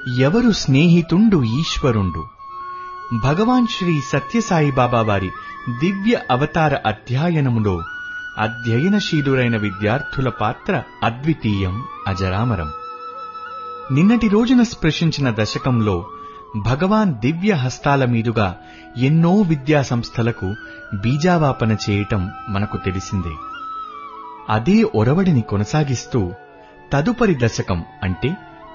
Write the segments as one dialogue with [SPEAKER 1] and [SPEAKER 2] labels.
[SPEAKER 1] ఎవరు స్నేహితుండు ఈశ్వరుండు. భగవాన్ శ్రీ సత్యసాయిబాబా వారి దివ్య అవతార అధ్యయనములో అధ్యయనశీలురైన విద్యార్థుల పాత్ర అద్వితీయం, అజరామరం. నిన్నటి రోజున స్పృశించిన దశకంలో భగవాన్ దివ్య హస్తాల మీదుగా ఎన్నో విద్యా సంస్థలకు బీజావాపన చేయటం మనకు తెలిసిందే. అదే ఒరవడిని కొనసాగిస్తూ తదుపరి దశకం అంటే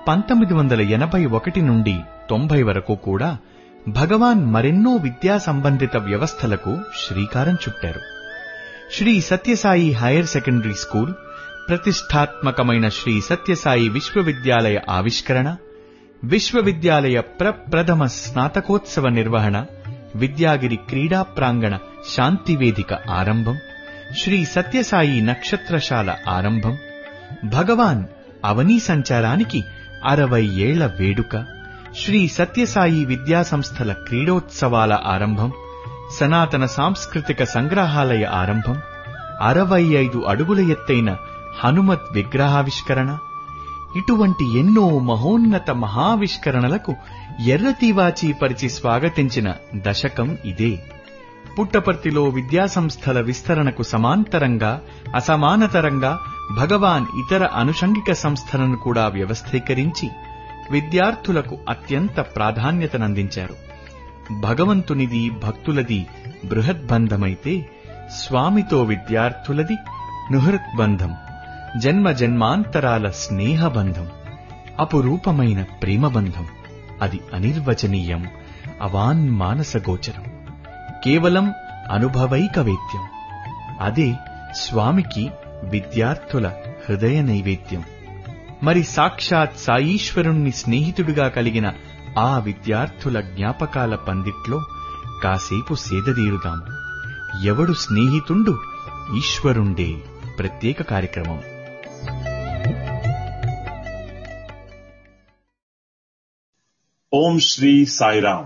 [SPEAKER 1] 1981 నుండి 90 వరకు కూడా భగవాన్ మరెన్నో విద్యా సంబంధిత వ్యవస్థలకు శ్రీకారం చుట్టారు. Shri Sathya Sai higher secondary school, ప్రతిష్టాత్మకమైన శ్రీ సత్యసాయి విశ్వవిద్యాలయ ఆవిష్కరణ, విశ్వవిద్యాలయ ప్రప్రథమ స్నాతకోత్సవ నిర్వహణ, విద్యాగిరి క్రీడా ప్రాంగణ శాంతివేదిక ఆరంభం, శ్రీ సత్యసాయి నక్షత్రశాల ఆరంభం, భగవాన్ అవనీ సంచారానికి 60 ఏళ్ల వేడుక, శ్రీ సత్యసాయి విద్యాసంస్థల క్రీడోత్సవాల ఆరంభం, సనాతన సాంస్కృతిక సంగ్రహాలయ ఆరంభం, 65 అడుగుల ఎత్తైన హనుమత్ విగ్రహావిష్కరణ, ఇటువంటి ఎన్నో మహోన్నత మహావిష్కరణలకు ఎర్రతీవాచీ పరిచి స్వాగతించిన దశకం ఇదే. పుట్టపర్తిలో విద్యాసంస్థల విస్తరణకు సమాంతరంగా, అసమానతరంగా భగవాన్ ఇతర అనుషంగిక సంస్థలను కూడా వ్యవస్థీకరించి విద్యార్థులకు అత్యంత ప్రాధాన్యతనందించారు. భగవంతునిది, భక్తులది బృహద్బంధమైతే స్వామితో విద్యార్థులది నుహృత్బంధం, జన్మ జన్మాంతరాల స్నేహబంధం, అపురూపమైన ప్రేమబంధం. అది అనిర్వచనీయం, అవాన్మానసగోచరం, కేవలం అనుభవైకవేద్యం. అదే స్వామికి విద్యార్థుల హృదయ నైవేద్యం. మరి సాక్షాత్ సాయీశ్వరుణ్ణి స్నేహితుడిగా కలిగిన ఆ విద్యార్థుల జ్ఞాపకాల పందిట్లో కాసేపు సేదదీరుదాం. ఎవడు స్నేహితుండు ఈశ్వరుండే ప్రత్యేక కార్యక్రమం.
[SPEAKER 2] ఓం శ్రీ సాయిరాం.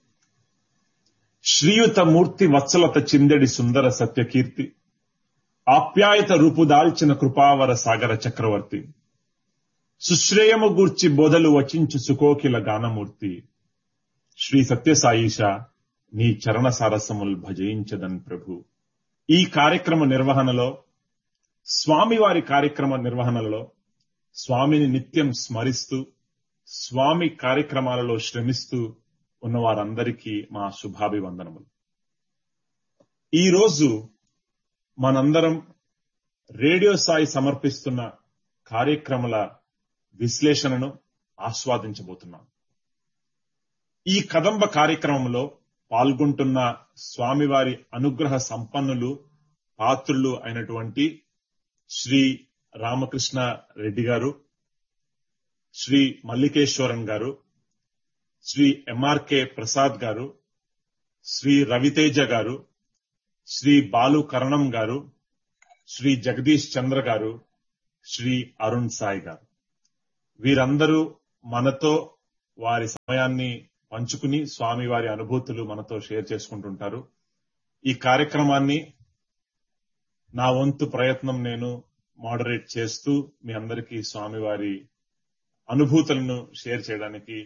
[SPEAKER 2] శ్రీయుత మూర్తి వత్సలత చిందడి సుందర సత్యకీర్తి, ఆప్యాయత రూపుదాల్చిన కృపావర సాగర చక్రవర్తి, సుశ్రేయము గూర్చి బోధలు వచించు సుకోకిల గానమూర్తి, శ్రీ సత్యసాయిష నీ చరణ సారసముల్ భజయించదన్ ప్రభు. ఈ కార్యక్రమ నిర్వహణలో, స్వామివారి కార్యక్రమ నిర్వహణలో స్వామిని నిత్యం స్మరిస్తూ, స్వామి కార్యక్రమాలలో శ్రమిస్తూ ఉన్న వారందరికీ మా శుభాభివందనములు. ఈరోజు మనందరం రేడియో సాయి సమర్పిస్తున్న కార్యక్రమాల విశ్లేషణను ఆస్వాదించబోతున్నాం. ఈ కదంబ కార్యక్రమంలో పాల్గొంటున్న స్వామివారి అనుగ్రహ సంపన్నులు, పాత్రులు అయినటువంటి శ్రీ రామకృష్ణ రెడ్డి గారు, శ్రీ మల్లికేశ్వరన్ గారు, శ్రీ ఎంఆర్కే ప్రసాద్ గారు, శ్రీ రవితేజ గారు, శ్రీ బాలు కరణం గారు, శ్రీ జగదీష్ చంద్ర గారు, శ్రీ అరుణ్ సాయి గారు. వీరందరూ మనతో వారి సమయాన్ని పంచుకుని స్వామివారి అనుభూతులు మనతో షేర్ చేసుకుంటుంటారు. ఈ కార్యక్రమాన్ని నా వంతు ప్రయత్నం నేను మోడరేట్ చేస్తూ మీ అందరికీ స్వామివారి అనుభూతులను షేర్ చేయడానికి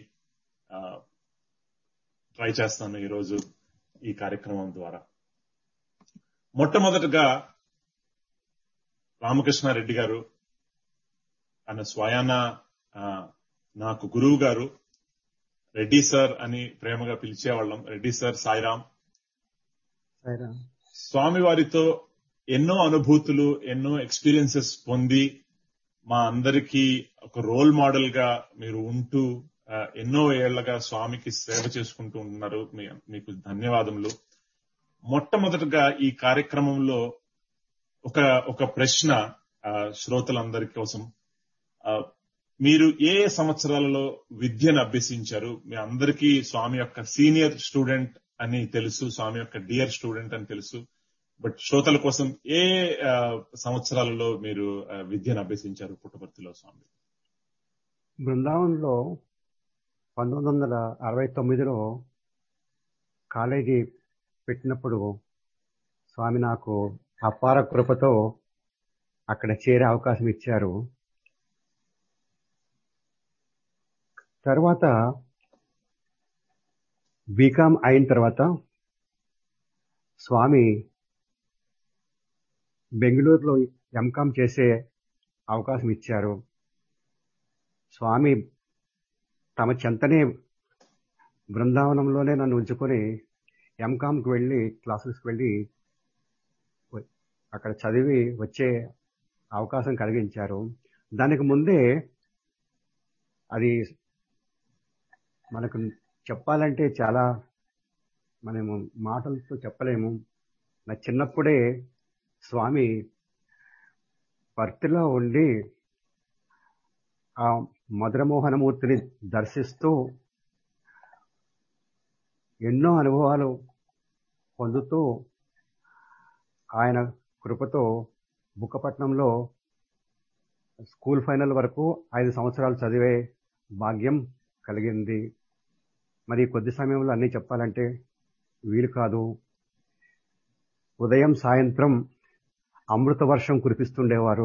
[SPEAKER 2] ట్రై చేస్తాను ఈరోజు ఈ కార్యక్రమం ద్వారా. మొట్టమొదటగా రామకృష్ణారెడ్డి గారు ఆయన స్వయాన నాకు గురువు గారు, రెడ్డి సార్ అని ప్రేమగా పిలిచేవాళ్ళం. రెడ్డి సార్, సాయిరాం. స్వామివారితో ఎన్నో అనుభూతులు, ఎన్నో ఎక్స్పీరియన్సెస్ పొంది మా అందరికీ ఒక రోల్ మోడల్ గా మీరు ఉంటూ ఎన్నో ఏళ్లగా స్వామికి సేవ చేసుకుంటూ ఉన్నారు. మీకు ధన్యవాదములు. మొట్టమొదటగా ఈ కార్యక్రమంలో ఒక ప్రశ్న శ్రోతలందరి కోసం. మీరు ఏ సంవత్సరాలలో విద్యను అభ్యసించారు? మీ అందరికీ స్వామి యొక్క సీనియర్ స్టూడెంట్ అని తెలుసు, స్వామి యొక్క డియర్ స్టూడెంట్ అని తెలుసు. బట్ శ్రోతల కోసం ఏ సంవత్సరాలలో మీరు విద్యను అభ్యసించారు పుట్టపర్తిలో స్వామి?
[SPEAKER 3] బృందావనంలో 1969లో కాలేజీ పెట్టినప్పుడు స్వామి నాకు అపార కృపతో అక్కడ చేరే అవకాశం ఇచ్చారు. తర్వాత బీకామ్ అయిన తర్వాత స్వామి బెంగళూరులో ఎంకామ్ చేసే అవకాశం ఇచ్చారు. స్వామి తమ చెంతనే బృందావనంలోనే నన్ను ఉంచుకొని ఎంకామ్కి వెళ్ళి క్లాసెస్కి వెళ్ళి అక్కడ చదివి వచ్చే అవకాశం కలిగించారు. దానికి ముందే అది మనకు చెప్పాలంటే చాలా మనము మాటలతో చెప్పలేము. నా చిన్నప్పుడే స్వామి పర్తిలో ఉండి ఆ మధురమోహనమూర్తిని దర్శిస్తూ ఎన్నో అనుభవాలు పొందుతూ ఆయన కృపతో బుక్కపట్నంలో స్కూల్ ఫైనల్ వరకు 5 సంవత్సరాలు చదివే భాగ్యం కలిగింది. మరి కొద్ది సమయంలో అన్నీ చెప్పాలంటే వీలు కాదు. ఉదయం సాయంత్రం అమృత వర్షం కురిపిస్తుండేవారు.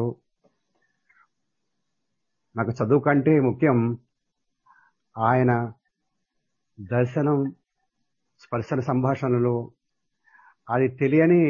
[SPEAKER 3] నాకు చదువు కంటే ముఖ్యం ఆయన దర్శనం, స్పర్శన సంభాషణలు, అది తెలియని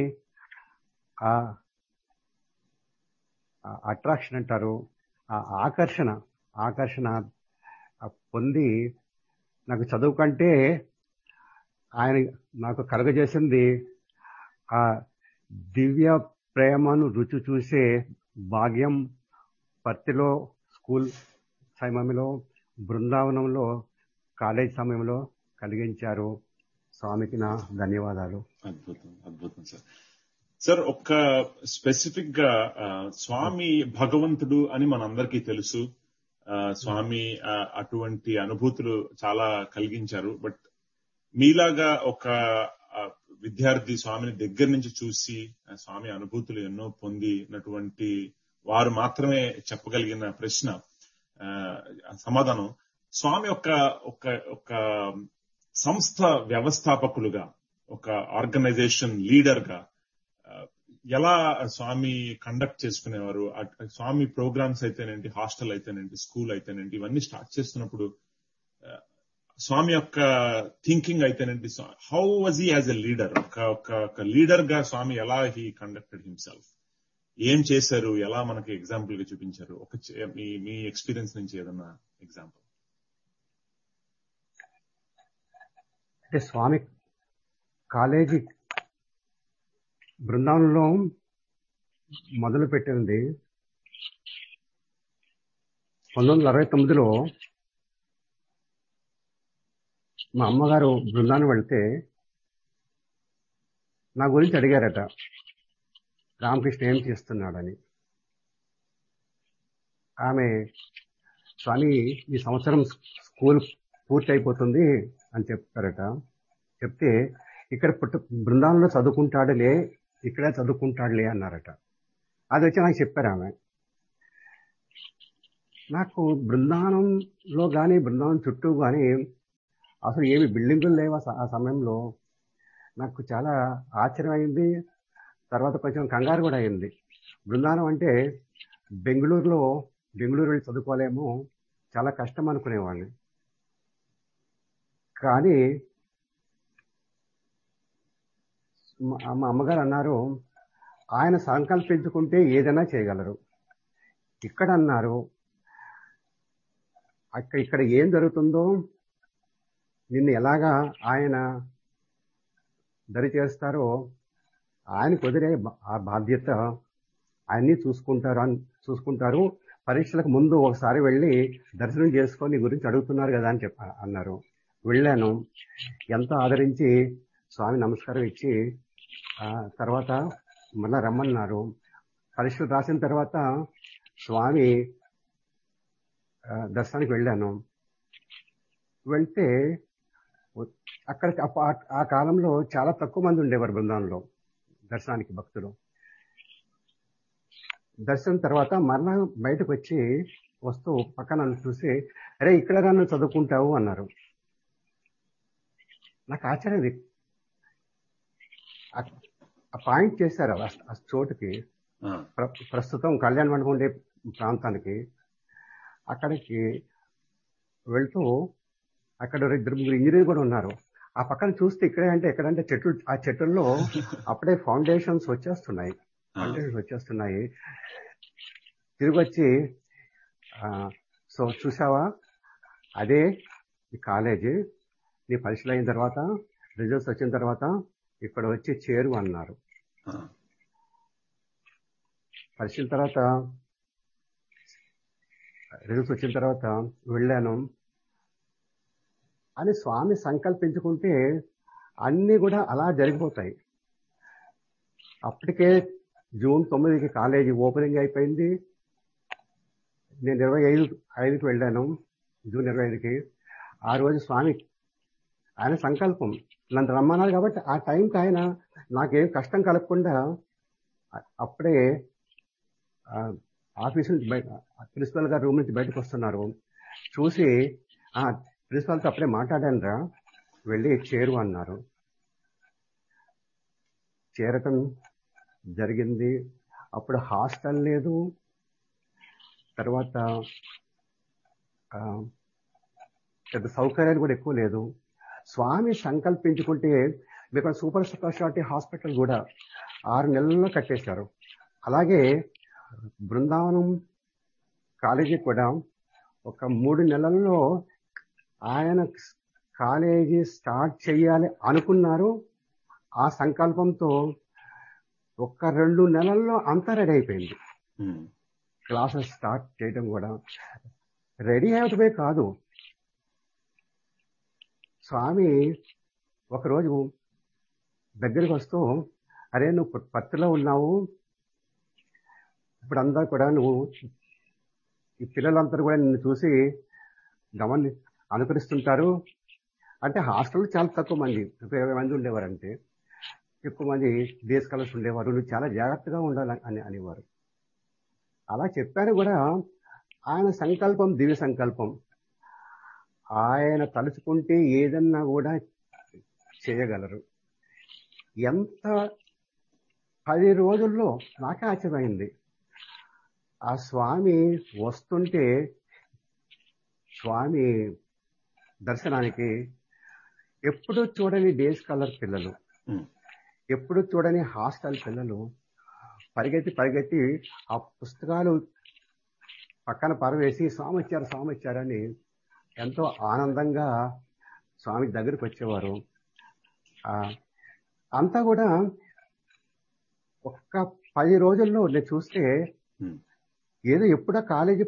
[SPEAKER 3] అట్రాక్షన్ అంటారు, ఆ ఆకర్షణ పొంది నాకు చదువు కంటే ఆయన నాకు కలుగజేసింది ఆ దివ్య ప్రేమను రుచి చూసే భాగ్యం. పర్తిలో స్కూల్ సమయంలో, బృందావనంలో కాలేజ్ సమయంలో కలిగించారు. స్వామికి నా ధన్యవాదాలు.
[SPEAKER 2] అద్భుతం సార్. సార్, ఒక్క స్పెసిఫిక్ గా స్వామి భగవంతుడు అని మనందరికీ తెలుసు. స్వామి అటువంటి అనుభూతులు చాలా కలిగించారు. బట్ మీలాగా ఒక విద్యార్థి స్వామిని దగ్గర నుంచి చూసి స్వామి అనుభూతులు ఎన్నో పొందినటువంటి వారు మాత్రమే చెప్పగలిగిన ప్రశ్న సమాధానం, స్వామి ఒక సంస్థ వ్యవస్థాపకులుగా, ఒక ఆర్గనైజేషన్ లీడర్ గా ఎలా స్వామి కండక్ట్ చేసుకునేవారు? స్వామి ప్రోగ్రామ్స్ అయితేనేంటి, హాస్టల్ అయితేనేంటి, స్కూల్ అయితేనేంటి, ఇవన్నీ స్టార్ట్ చేస్తున్నప్పుడు స్వామి యొక్క thinking అయితేనేంటి, how was he as a leader? ఒక లీడర్ గా స్వామి ఎలా హీ కండక్టెడ్ హిమ్సెల్ఫ్? ఏం చేశారు? ఎలా మనకి ఎగ్జాంపుల్ గా చూపించారు? మీ ఎక్స్పీరియన్స్ నుంచి ఏదన్నా ఎగ్జాంపుల్.
[SPEAKER 3] అంటే స్వామి కాలేజీ బృందావనంలో మొదలు పెట్టింది 1969లో. మా అమ్మగారు బృందావనం వెళ్తే నా గురించి అడిగారట, రామకృష్ణ ఏం చేస్తున్నాడని. ఆమె, స్వామి ఈ సంవత్సరం స్కూల్ పూర్తి అయిపోతుంది అని చెప్పారట. చెప్తే ఇక్కడ బృందావనంలో చదువుకుంటాడులే, ఇక్కడే చదువుకుంటాడులే అన్నారట. అది వచ్చి నాకు చెప్పారు ఆమె. నాకు బృందావనంలో కానీ బృందావనం చుట్టూ కానీ అసలు ఏమి బిల్డింగులు లేవు ఆ సమయంలో. నాకు చాలా ఆశ్చర్యం అయింది. తర్వాత కొంచెం కంగారు కూడా అయింది. బృందావనం అంటే బెంగళూరు వెళ్ళి చదువుకోలేము, చాలా కష్టం అనుకునేవాడిని. కానీ మా అమ్మగారు అన్నారు, ఆయన సంకల్పించుకుంటే ఏదైనా చేయగలరు. ఇక్కడ అన్నారు, ఇక్కడ ఏం జరుగుతుందో నిన్ను ఎలాగా ఆయన దరి చేస్తారో ఆయన కుదిరే ఆ బాధ్యత ఆయన్ని చూసుకుంటారు. పరీక్షలకు ముందు ఒకసారి వెళ్ళి దర్శనం చేసుకొని నీ గురించి అడుగుతున్నారు కదా అని అన్నారు. వెళ్ళాను. ఎంతో ఆదరించి స్వామి నమస్కారం ఇచ్చి తర్వాత మళ్ళా రమ్మన్నారు. పరీక్షలు రాసిన తర్వాత స్వామి దర్శనానికి వెళ్ళాను. వెళ్తే అక్కడ ఆ కాలంలో చాలా తక్కువ మంది ఉండేవారు బృందావనంలో దర్శనానికి భక్తులు. దర్శనం తర్వాత మరలా బయటకు వస్తూ పక్కన చూసి, అరే ఇక్కడ నన్ను చదువుకుంటావు అన్నారు. నాకు ఆశ్చర్యం. ఆ పాయింట్ చేశారు ఆ చోటుకి, ప్రస్తుతం కళ్యాణ మండపం ఉండే ప్రాంతానికి. అక్కడికి వెళ్తూ అక్కడ 2-3 ఇంజనీర్ కూడా ఉన్నారు. ఆ పక్కన చూస్తే ఇక్కడే అంటే ఎక్కడంటే చెట్లు, ఆ చెట్లలో అప్పుడే ఫౌండేషన్స్ వచ్చేస్తున్నాయి. తిరిగి వచ్చి సో చూసావా, అదే ఈ కాలేజీ, నీ పరీక్షలు అయిన తర్వాత రిజల్ట్స్ వచ్చిన తర్వాత ఇక్కడ వచ్చి చేరు అన్నారు. పరీక్షల తర్వాత రిజల్ట్స్ వచ్చిన తర్వాత వెళ్ళాను అని స్వామి సంకల్పించుకుంటే అన్నీ కూడా అలా జరిగిపోతాయి. అప్పటికే జూన్ 9కి కాలేజీ ఓపెనింగ్ అయిపోయింది. నేను 25కి వెళ్ళాను, జూన్ 25కి. ఆ రోజు స్వామి ఆయన సంకల్పం నన్ను రమ్మన్నారు కాబట్టి ఆ టైంకి ఆయన నాకేం కష్టం కలగకుండా అప్పుడే ఆఫీస్ నుంచి బయట ప్రిన్సిపల్ గారు రూమ్ నుంచి బయటకు వస్తున్నారు. చూసి ప్రిన్సిపల్తో అప్పుడే మాట్లాడాను రా, వెళ్ళి చేరు అన్నారు. చేరటం జరిగింది. అప్పుడు హాస్టల్ లేదు, తర్వాత పెద్ద సౌకర్యాలు కూడా ఎక్కువ లేదు. స్వామి సంకల్పించుకుంటే ఇక్కడ సూపర్ స్పెషాలిటీ హాస్పిటల్ కూడా 6 నెలల్లో కట్టేశారు. అలాగే బృందావనం కాలేజీ కూడా ఒక 3 నెలల్లో ఆయన కాలేజీ స్టార్ట్ చేయాలి అనుకున్నారు. ఆ సంకల్పంతో 1-2 నెలల్లో అంతా రెడీ అయిపోయింది. క్లాసెస్ స్టార్ట్ చేయడం కూడా రెడీ అవటమే కాదు, స్వామి ఒకరోజు దగ్గరికి వస్తూ, అరే నువ్వు పత్తిలో ఉన్నావు, ఇప్పుడు అందరూ కూడా నువ్వు ఈ పిల్లలందరూ కూడా నిన్ను చూసి అనుకరిస్తుంటారు. అంటే హాస్టల్లో చాలా తక్కువ మంది, 20 మంది ఉండేవారంటే, ఎక్కువ మంది డే స్కాలర్స్ ఉండేవారు. నువ్వు చాలా జాగ్రత్తగా ఉండాలి అని అనేవారు. అలా చెప్పారు కూడా. ఆయన సంకల్పం దివ్య సంకల్పం. ఆయన తలుచుకుంటే ఏదన్నా కూడా చేయగలరు. ఎంత 10 రోజుల్లో నాకే ఆశ్చర్యమైంది. ఆ స్వామి వస్తుంటే, స్వామి దర్శనానికి ఎప్పుడు చూడని డే స్కాలర్ పిల్లలు, ఎప్పుడు చూడని హాస్టల్ పిల్లలు పరిగెత్తి ఆ పుస్తకాలు పక్కన పరవేసి స్వామి వచ్చారని ఎంతో ఆనందంగా స్వామి దగ్గరికి వచ్చేవారు. అంతా కూడా ఒక్క 10 రోజుల్లో నేను చూస్తే ఏదో ఎప్పుడో కాలేజీ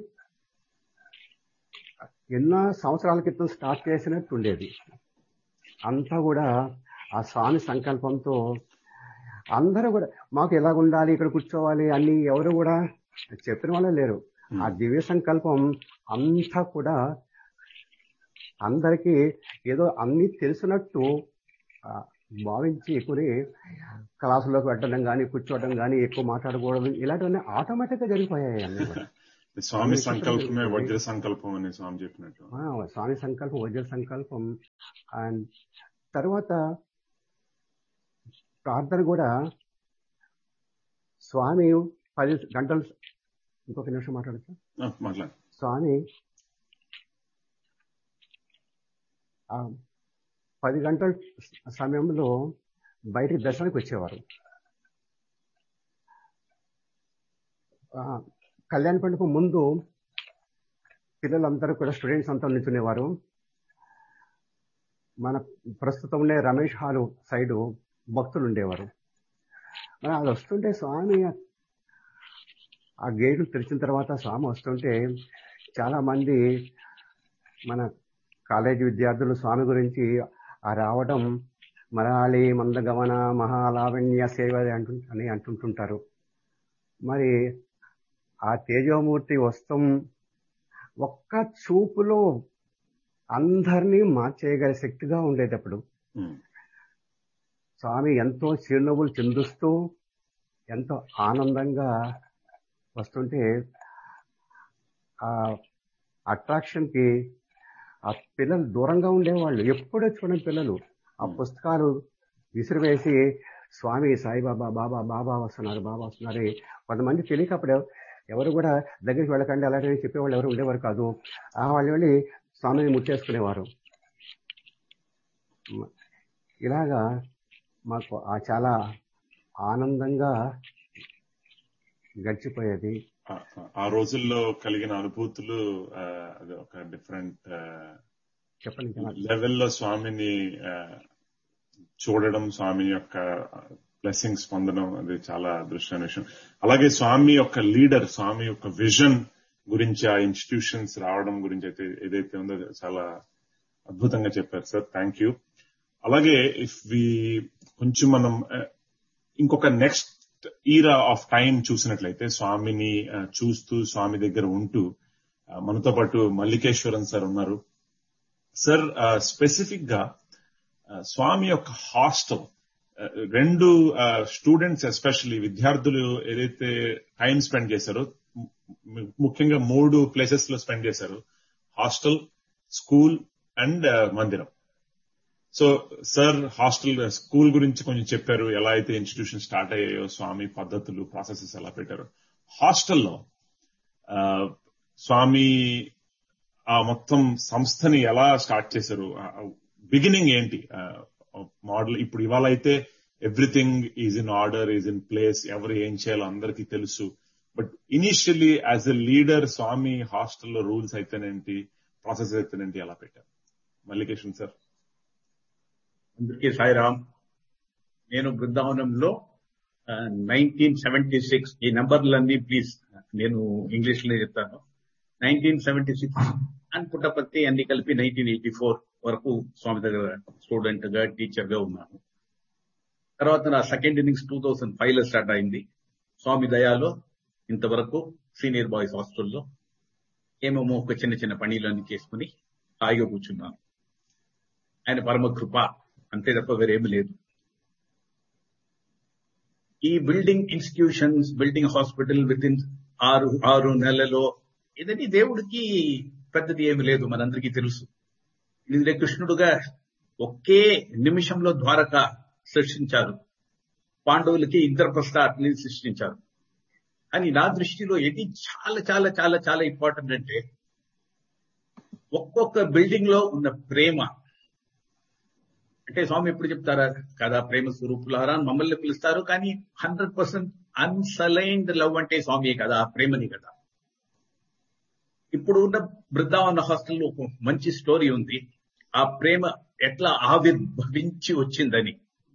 [SPEAKER 3] ఎన్నో సంవత్సరాల క్రితం స్టార్ట్ చేసినట్టు ఉండేది. అంతా కూడా ఆ స్వామి సంకల్పంతో అందరూ కూడా మాకు ఎలాగ ఉండాలి, ఇక్కడ కూర్చోవాలి అన్ని ఎవరు కూడా చెప్పిన వాళ్ళే లేరు. ఆ దివ్య సంకల్పం అంతా కూడా అందరికీ ఏదో అన్ని తెలిసినట్టు భావించి కొని క్లాసులోకి వెళ్ళడం కానీ, కూర్చోవడం కానీ, ఎక్కువ మాట్లాడకూడదు, ఇలాంటివన్నీ ఆటోమేటిక్ గా జరిగిపోయాయి. అన్ని కూడా
[SPEAKER 2] స్వామి సంకల్పమే వజ్ర సంకల్పం అని స్వామి చెప్పినట్టు.
[SPEAKER 3] స్వామి సంకల్పం వజ్ర సంకల్పం. అండ్ తర్వాత ప్రార్థన కూడా స్వామి 10 గంటలు, ఇంకొక నిమిషం మాట్లాడచ్చు. స్వామి 10 గంటల సమయంలో బయటికి దర్శనానికి వచ్చేవారు. కళ్యాణ పండుగ ముందు పిల్లలందరూ కూడా స్టూడెంట్స్ అంతా నిల్చునేవారు. మన ప్రస్తుతం ఉండే రమేష్ హాలు సైడు భక్తులు ఉండేవారు. అది వస్తుంటే స్వామి ఆ గేట్లు తెరిచిన తర్వాత స్వామి వస్తుంటే చాలా మంది మన కాలేజీ విద్యార్థులు స్వామి గురించి రావడం మరాళి మందగమన మహాలావణ్య సేవ అని అంటుంటుంటారు. మరి ఆ తేజోమూర్తి వస్తం ఒక్క చూపులో అందరినీ మార్చేయగల శక్తిగా ఉండేటప్పుడు స్వామి ఎంతో చిరునవ్వులు చిందుస్తూ ఎంతో ఆనందంగా వస్తుంటే ఆ అట్రాక్షన్ కి ఆ పిల్లలు దూరంగా ఉండేవాళ్ళు. ఎప్పుడూ చూడని పిల్లలు ఆ పుస్తకాలు విసిరివేసి స్వామి సాయిబాబా బాబా బాబా వస్తున్నారు. కొంతమంది తెలియక అప్పుడు ఎవరు కూడా దగ్గరికి వెళ్ళకండి అలాంటివి చెప్పేవాళ్ళు ఎవరు ఉండేవారు కాదు. వాళ్ళు వెళ్ళి స్వామిని ముట్టేసుకునేవారు. ఇలాగా మాకు చాలా ఆనందంగా గడిచిపోయేది.
[SPEAKER 2] ఆ రోజుల్లో కలిగిన అనుభూతులు అది ఒక డిఫరెంట్ లెవెల్లో స్వామిని చూడడం, స్వామి యొక్క బ్లెస్సింగ్స్ పొందడం, అది చాలా అదృష్టమైన విషయం. అలాగే స్వామి యొక్క లీడర్, స్వామి యొక్క విజన్ గురించి, ఆ ఇన్స్టిట్యూషన్స్ రావడం గురించి అయితే ఏదైతే ఉందో చాలా అద్భుతంగా చెప్పారు సార్. Thank you. అలాగే కొంచెం మనం ఇంకొక నెక్స్ట్ ఈరా ఆఫ్ టైం చూసినట్లయితే, స్వామిని చూస్తూ స్వామి దగ్గర ఉంటూ మనతో పాటు మల్లికేశ్వరన్ సార్ ఉన్నారు. సార్, స్పెసిఫిక్ గా స్వామి యొక్క హాస్టల్, 2 స్టూడెంట్స్ ఎస్పెషల్లీ విద్యార్థులు ఏదైతే టైం స్పెండ్ చేశారో, ముఖ్యంగా 3 ప్లేసెస్ లో స్పెండ్ చేశారు: హాస్టల్, స్కూల్ అండ్ మందిరం. సో సార్, స్కూల్ గురించి కొంచెం చెప్పారు, ఎలా అయితే ఇన్స్టిట్యూషన్ స్టార్ట్ అయ్యాయో, స్వామి పద్ధతులు, ప్రాసెసెస్ ఎలా పెట్టారు. హాస్టల్లో స్వామి ఆ మొత్తం సంస్థని ఎలా స్టార్ట్ చేశారు, బిగినింగ్ ఏంటి, మోడల్? ఇప్పుడు ఇవాళ అయితే everything is in order, is in place, ఎవరు ఏం చేయాలో అందరికీ తెలుసు. But initially as a leader స్వామి హాస్టల్లో రూల్స్ అయితేనేంటి, ప్రాసెస్ అయితేనేంటి, ఎలా పెట్టారు? మల్లికేషన్ సార్.
[SPEAKER 4] అందరికీ సాయిరామ్. నేను బృందావనంలో 1976, ఈ నంబర్లన్నీ ప్లీజ్ నేను ఇంగ్లీష్ లో చెప్తాను. 1976 అండ్ పుట్టపర్తి అన్ని కలిపి 1984 వరకు స్వామి దగ్గర స్టూడెంట్ గా, టీచర్ గా ఉన్నాను. తర్వాత నా సెకండ్ ఇన్నింగ్స్ 2005 లో స్టార్ట్ అయింది. స్వామి దయాలో ఇంతవరకు సీనియర్ బాయ్స్ హాస్టల్లో ఏమేమో ఒక చిన్న చిన్న పనులన్నీ చేసుకుని హాయిగా కూర్చున్నాను. ఆయన పరమ కృప, అంతే తప్ప వేరేమీ లేదు. ఈ building institutions, building hospital with in 6 నెలలో, ఇదని దేవుడికి పెద్దది ఏమి లేదు, మనందరికీ తెలుసు. ఇది కృష్ణుడుగా ఒకే నిమిషంలో ద్వారక సృష్టించారు, పాండవులకి ఇంద్రప్రస్థాన్ని సృష్టించారు. అని నా దృష్టిలో ఇది చాలా చాలా చాలా చాలా ఇంపార్టెంట్. అంటే ఒక్కొక్క బిల్డింగ్ లో ఉన్న ప్రేమ, అంటే స్వామి ఎప్పుడు చెప్తారా కదా, ప్రేమ స్వరూపులారా మమ్మల్ని పిలుస్తారు, కానీ 100% అన్సలైన్డ్ లవ్ అంటే స్వామి కదా, ప్రేమని కదా. ఇప్పుడు ఉన్న బృందావన హాస్టల్లో ఒక మంచి స్టోరీ ఉంది, ఆ ప్రేమ ఎట్లా ఆవిర్భవించి వచ్చిందని.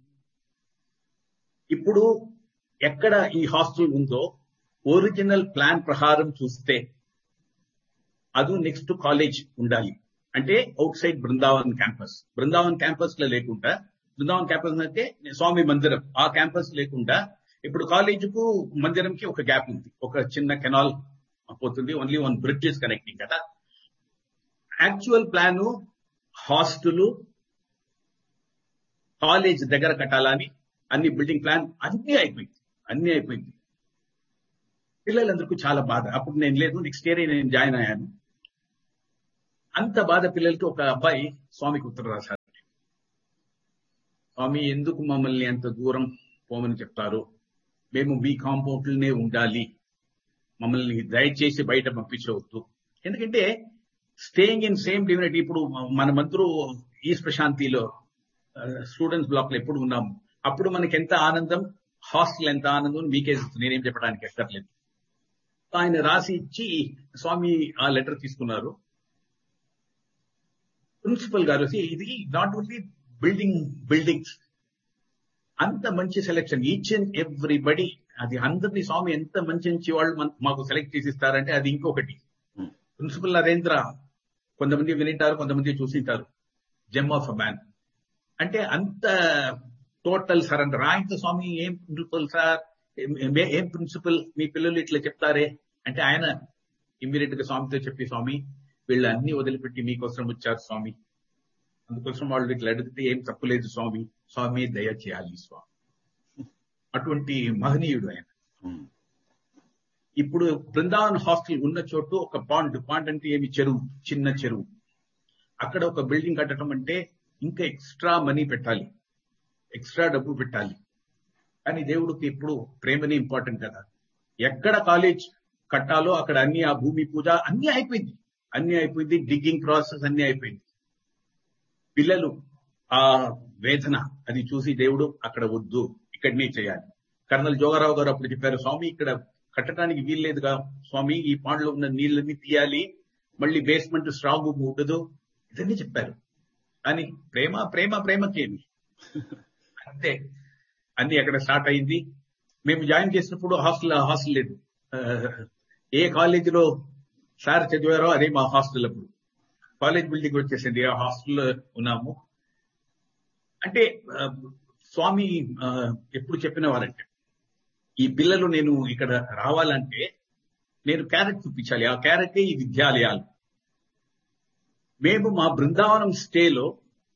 [SPEAKER 4] ఇప్పుడు ఎక్కడ ఈ హాస్టల్ ఉందో ఒరిజినల్ ప్లాన్ ప్రకారం చూస్తే అది నెక్స్ట్ కాలేజ్ ఉండాలి. అంటే out side Brindavan campus, Brindavan campus లో లేకుండా, బృందావన్ క్యాంపస్ అంటే స్వామి మందిరం, ఆ క్యాంపస్ లేకుండా ఇప్పుడు కాలేజీకు మందిరంకి ఒక గ్యాప్ ఉంది, ఒక చిన్న కెనాల్ పోతుంది, ఓన్లీ 1 బ్రిడ్జ్ ఇస్ కనెక్టింగ్ కదా. యాక్చువల్ ప్లాను హాస్టల్ కాలేజ్ దగ్గర కట్టాలని అన్ని బిల్డింగ్ ప్లాన్ అన్ని అయిపోయింది. పిల్లలందరికీ చాలా బాధ. అప్పుడు నేను లేదు, నెక్స్ట్ ఇయర్ నేను జాయిన్ అయ్యాను. అంత బాధ పిల్లలకి. ఒక అబ్బాయి స్వామికి ఉత్తరం రాశారు, స్వామి ఎందుకు మమ్మల్ని అంత దూరం పోమని చెప్తారు, మేము మీ కాంపౌండ్లోనే ఉండాలి, మమ్మల్ని దయచేసి బయట పంపించవద్దు. ఎందుకంటే స్టేయింగ్ ఇన్ సేమ్ డివినిటీ, ఇప్పుడు మనమందరూ ఈస్ట్ ప్రశాంతిలో స్టూడెంట్స్ బ్లాక్ లో ఎప్పుడు ఉన్నాము, అప్పుడు మనకి ఎంత ఆనందం, హాస్టల్ ఎంత ఆనందం మీకే నేనేం చెప్పడానికి ఎక్కర్లేదు. ఆయన రాసి ఇచ్చి స్వామి ఆ లెటర్ తీసుకున్నారు. ప్రిన్సిపల్ గారు ఇది నాట్ ఓన్లీ బిల్డింగ్స్, అంత మంచి సెలెక్షన్, ఈచ్ అండ్ ఎవ్రీబడి, అది అందరినీ స్వామి ఎంత మంచి వాళ్ళు మాకు సెలెక్ట్ చేసి ఇస్తారంటే అది ఇంకొకటి. ప్రిన్సిపల్ నరేంద్ర, కొంతమంది వినింటారు, కొంతమంది చూసింటారు, జెమ్ ఆఫ్ అ మ్యాన్. అంటే అంత టోటల్ సరెండర్. ఆయనతో స్వామి ఏం ప్రిన్సిపల్ సార్, ఏం ప్రిన్సిపల్, మీ పిల్లలు ఇట్లా చెప్తారే అంటే ఆయన ఇమ్మీడియట్ గా స్వామితో చెప్పి, స్వామి వీళ్ళు అన్ని వదిలిపెట్టి మీకోసం వచ్చారు స్వామి, అందుకోసం వాళ్ళు ఇట్లా అడిగితే ఏం తప్పులేదు స్వామి, స్వామి దయ చేయాలి స్వామి. అటువంటి మహనీయుడు ఆయన. ఇప్పుడు బృందావన్ హాస్టల్ ఉన్న చోటు ఒక పాండ్ అంటే ఏమి, చెరువు, చిన్న చెరువు. అక్కడ ఒక బిల్డింగ్ కట్టడం అంటే ఇంకా ఎక్స్ట్రా మనీ పెట్టాలి, ఎక్స్ట్రా డబ్బు పెట్టాలి. కానీ దేవుడికి ఇప్పుడు ప్రేమని ఇంపార్టెంట్ కదా. ఎక్కడ కాలేజ్ కట్టాలో అక్కడ అన్ని, ఆ భూమి పూజ అన్ని అయిపోయింది, అన్ని అయిపోయింది, డిగ్గింగ్ ప్రాసెస్ అన్ని అయిపోయింది. పిల్లలు ఆ వేదన అది చూసి దేవుడు అక్కడ వద్దు, ఇక్కడనే చేయాలి. కర్నల్ జోగారావు గారు అప్పుడు చెప్పారు, స్వామి ఇక్కడ కట్టడానికి వీల్లేదుగా స్వామి, ఈ పాండ్లో ఉన్న నీళ్ళని తీయాలి, మళ్ళీ బేస్మెంట్ స్ట్రాంగ్ ఉండదు, ఇదన్నీ చెప్పారు. కానీ ప్రేమ ప్రేమ ప్రేమకేమి అంతే. అన్ని అక్కడ స్టార్ట్ అయింది. మేము జాయిన్ చేసినప్పుడు హాస్టల్ లేదు. ఏ కాలేజీలో సార్ చదివారో అదే మా హాస్టల్. అప్పుడు కాలేజ్ బిల్డింగ్ వచ్చేసింది, ఆ హాస్టల్లో ఉన్నాము. అంటే స్వామి ఎప్పుడు చెప్పిన వారంటే, ఈ పిల్లలు నేను ఇక్కడ రావాలంటే నేను క్యారెట్ చూపించాలి, ఆ క్యారెటే ఈ విద్యాలయాలు. మేము మా బృందావనం స్టేలో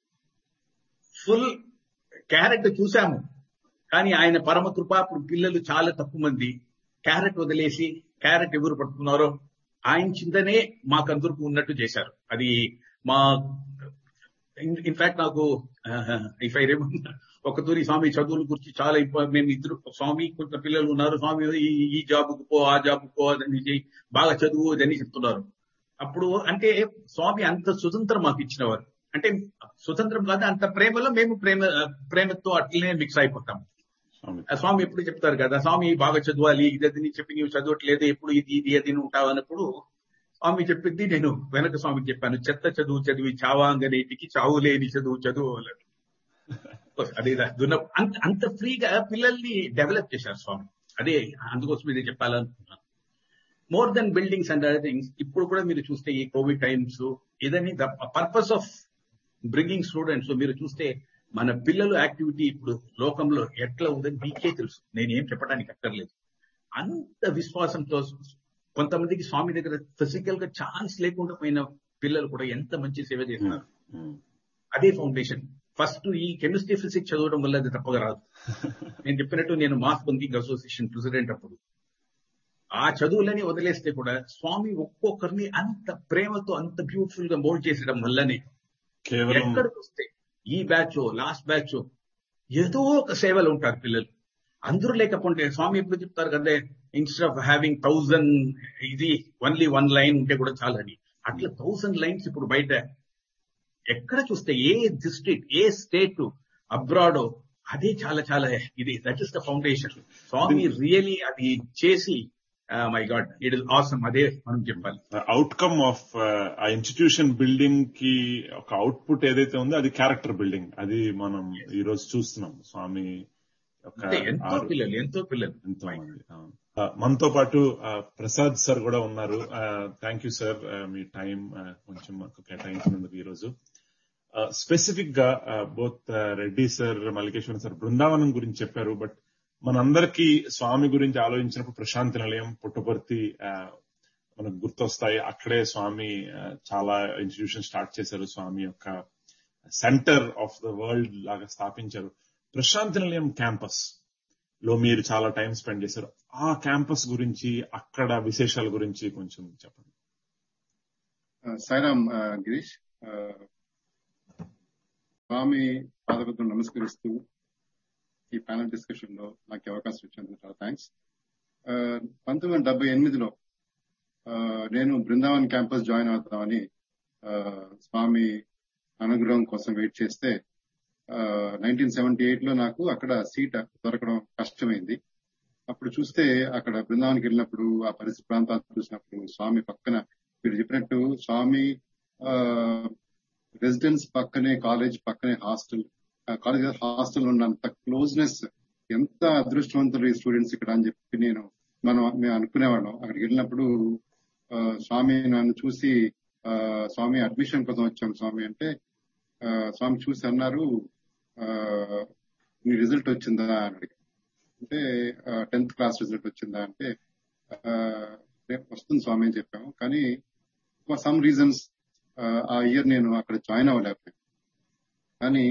[SPEAKER 4] ఫుల్ క్యారెట్ చూసాము, కానీ ఆయన పరమ కృప అప్పుడు పిల్లలు చాలా తక్కువ మంది క్యారెట్ వదిలేసి క్యారెట్ ఎవరు పట్టుకున్నారో ఆయన చింతనే మాకందరికి ఉన్నట్టు చేశారు. అది మా ఇన్ఫాక్ట్ నాకు ఇఫ్ ఐ రిమెంబర్ ఒక తూరి స్వామి చదువుల గురించి చాలా మేము ఇద్దరు స్వామి కొంత పిల్లలు ఉన్నారు, స్వామి ఈ జాబ్కు పో, ఆ జాబ్కు పో, అని చేయి, బాగా చదువు అని చెప్తున్నారు. అప్పుడు అంటే స్వామి అంత స్వతంత్రం మాకు ఇచ్చినవారు. అంటే స్వతంత్రం కాదు, అంత ప్రేమలో మేము ప్రేమతో అట్లనే మిక్స్ అయిపోతాం. స్వామి ఎప్పుడు చెప్తారు కదా, స్వామి బాగా చదవాలి, ఇది చెప్పి నీవు చదవట్లేదు, ఎప్పుడు ఇది అది ఉంటావు అన్నప్పుడు స్వామి చెప్పింది నేను వెనక స్వామికి చెప్పాను, చెత్త చదువు చదివి చావాంగనేటికి చావు లేని చదువు చదువులని. అదే అంత ఫ్రీగా పిల్లల్ని డెవలప్ చేశారు స్వామి. అదే అందుకోసం ఇది చెప్పాలనుకుంటున్నాను. More than buildings and other things, ఇప్పుడు కూడా మీరు చూస్తే ఈ కోవిడ్ టైమ్స్ ఇదని the purpose of bringing students మీరు చూస్తే మన పిల్లలు యాక్టివిటీ ఇప్పుడు లోకంలో ఎట్లా ఉందని మీకే తెలుసు, నేనేం చెప్పడానికి అక్కర్లేదు. అంత విశ్వాసంతో కొంతమందికి స్వామి దగ్గర ఫిజికల్ గా ఛాన్స్ లేకుండా పోయిన పిల్లలు కూడా ఎంత మంచి సేవ చేస్తున్నారు. అదే ఫౌండేషన్. ఫస్ట్ ఈ కెమిస్ట్రీ ఫిజిక్స్ చదవడం వల్ల అది తప్పగా రాదు. నేను చెప్పినట్టు నేను మాస్ బంకింగ్ అసోసియేషన్ ప్రెసిడెంట్ అప్పుడు. ఆ చదువులని వదిలేస్తే కూడా స్వామి ఒక్కొక్కరిని అంత ప్రేమతో అంత బ్యూటిఫుల్ గా మోల్డ్ చేసడం వల్లనే ఎక్కడికి వస్తే ఈ బ్యాచ్ లాస్ట్ బ్యాచ్ ఏదో ఒక సేవలు ఉంటారు పిల్లలు. అందరూ లేకపోతే స్వామి ఎప్పుడు చెప్తారు కదా, ఇన్స్టెడ్ ఆఫ్ హ్యావింగ్ 1000 ఇది ఓన్లీ 1 లైన్ ఉంటే కూడా చాలని, అట్లా 1000 లైన్స్ ఇప్పుడు బయట ఎక్కడ చూస్తే ఏ డిస్ట్రిక్ట్ ఏ స్టేట్ అబ్రాడ్ అదే చాలా చాలా ఇది. That is the foundation. Swamy really అది చేసి my God it is awesome. అదే మనం చెప్పాలి.
[SPEAKER 2] అవుట్కమ్ ఆఫ్ ఆ ఇన్స్టిట్యూషన్ బిల్డింగ్ కి ఒక అవుట్పుట్ ఏదైతే ఉందో అది క్యారెక్టర్ బిల్డింగ్. అది మనం ఈ రోజు చూస్తున్నాం. స్వామి
[SPEAKER 4] ఎంతో పిల్లలు ఎంతో
[SPEAKER 2] మంది. మనతో పాటు ప్రసాద్ సార్ కూడా ఉన్నారు. Thank you sir, me time కొంచెం మాకు కేటాయించినందుకు ఈ రోజు. స్పెసిఫిక్ గా both Reddy sir, మల్లికేశ్వర sir Brindavanam గురించి చెప్పారు. బట్ మనందరికీ స్వామి గురించి ఆలోచించినప్పుడు ప్రశాంతి నిలయం, పుట్టపర్తి మనకు గుర్తొస్తాయి. అక్కడే స్వామి చాలా ఇన్స్టిట్యూషన్ స్టార్ట్ చేశారు. స్వామి యొక్క సెంటర్ ఆఫ్ ద వరల్డ్ లాగా స్థాపించారు. ప్రశాంతి నిలయం క్యాంపస్ లో మీరు చాలా టైం స్పెండ్ చేశారు. ఆ క్యాంపస్ గురించి, అక్కడ విశేషాల గురించి కొంచెం చెప్పండి.
[SPEAKER 5] సాయిరామ్ గిరీష్, స్వామి పాదపద్మం నమస్కరిస్తూ ఈ ప్యానల్ డిస్కషన్ లో నాకు అవకాశం ఇచ్చినందుకు చాలా థ్యాంక్స్. 1978లో నేను బృందావన్ క్యాంపస్ జాయిన్ అవుతామని స్వామి అనుగ్రహం కోసం వెయిట్ చేస్తే 1978లో నాకు అక్కడ సీట్ దొరకడం కష్టమైంది. అప్పుడు చూస్తే అక్కడ బృందావన్కి వెళ్ళినప్పుడు ఆ పరిసర ప్రాంతాలు చూసినప్పుడు స్వామి పక్కన మీరు చెప్పినట్టు స్వామి రెసిడెన్స్ పక్కనే కాలేజ్ పక్కనే హాస్టల్, కాలేజ్ హాస్టల్ ఉన్నంత క్లోజ్నెస్, ఎంత అదృష్టవంతులు ఈ స్టూడెంట్స్ ఇక్కడ అని చెప్పి మేము అనుకునేవాళ్ళం. అక్కడికి వెళ్ళినప్పుడు స్వామి నన్ను చూసి స్వామి అడ్మిషన్ కోసం వచ్చాం స్వామి అంటే, స్వామి చూసి అన్నారు నీ రిజల్ట్ వచ్చిందా అని అడిగారు. అంటే 10th క్లాస్ రిజల్ట్ వచ్చిందా అంటే వస్తుంది స్వామి అని చెప్పాము. కానీ ఫర్ సమ్ రీజన్స్ ఆ ఇయర్ నేను అక్కడ జాయిన్ అవ్వలేకపోయాను. కానీ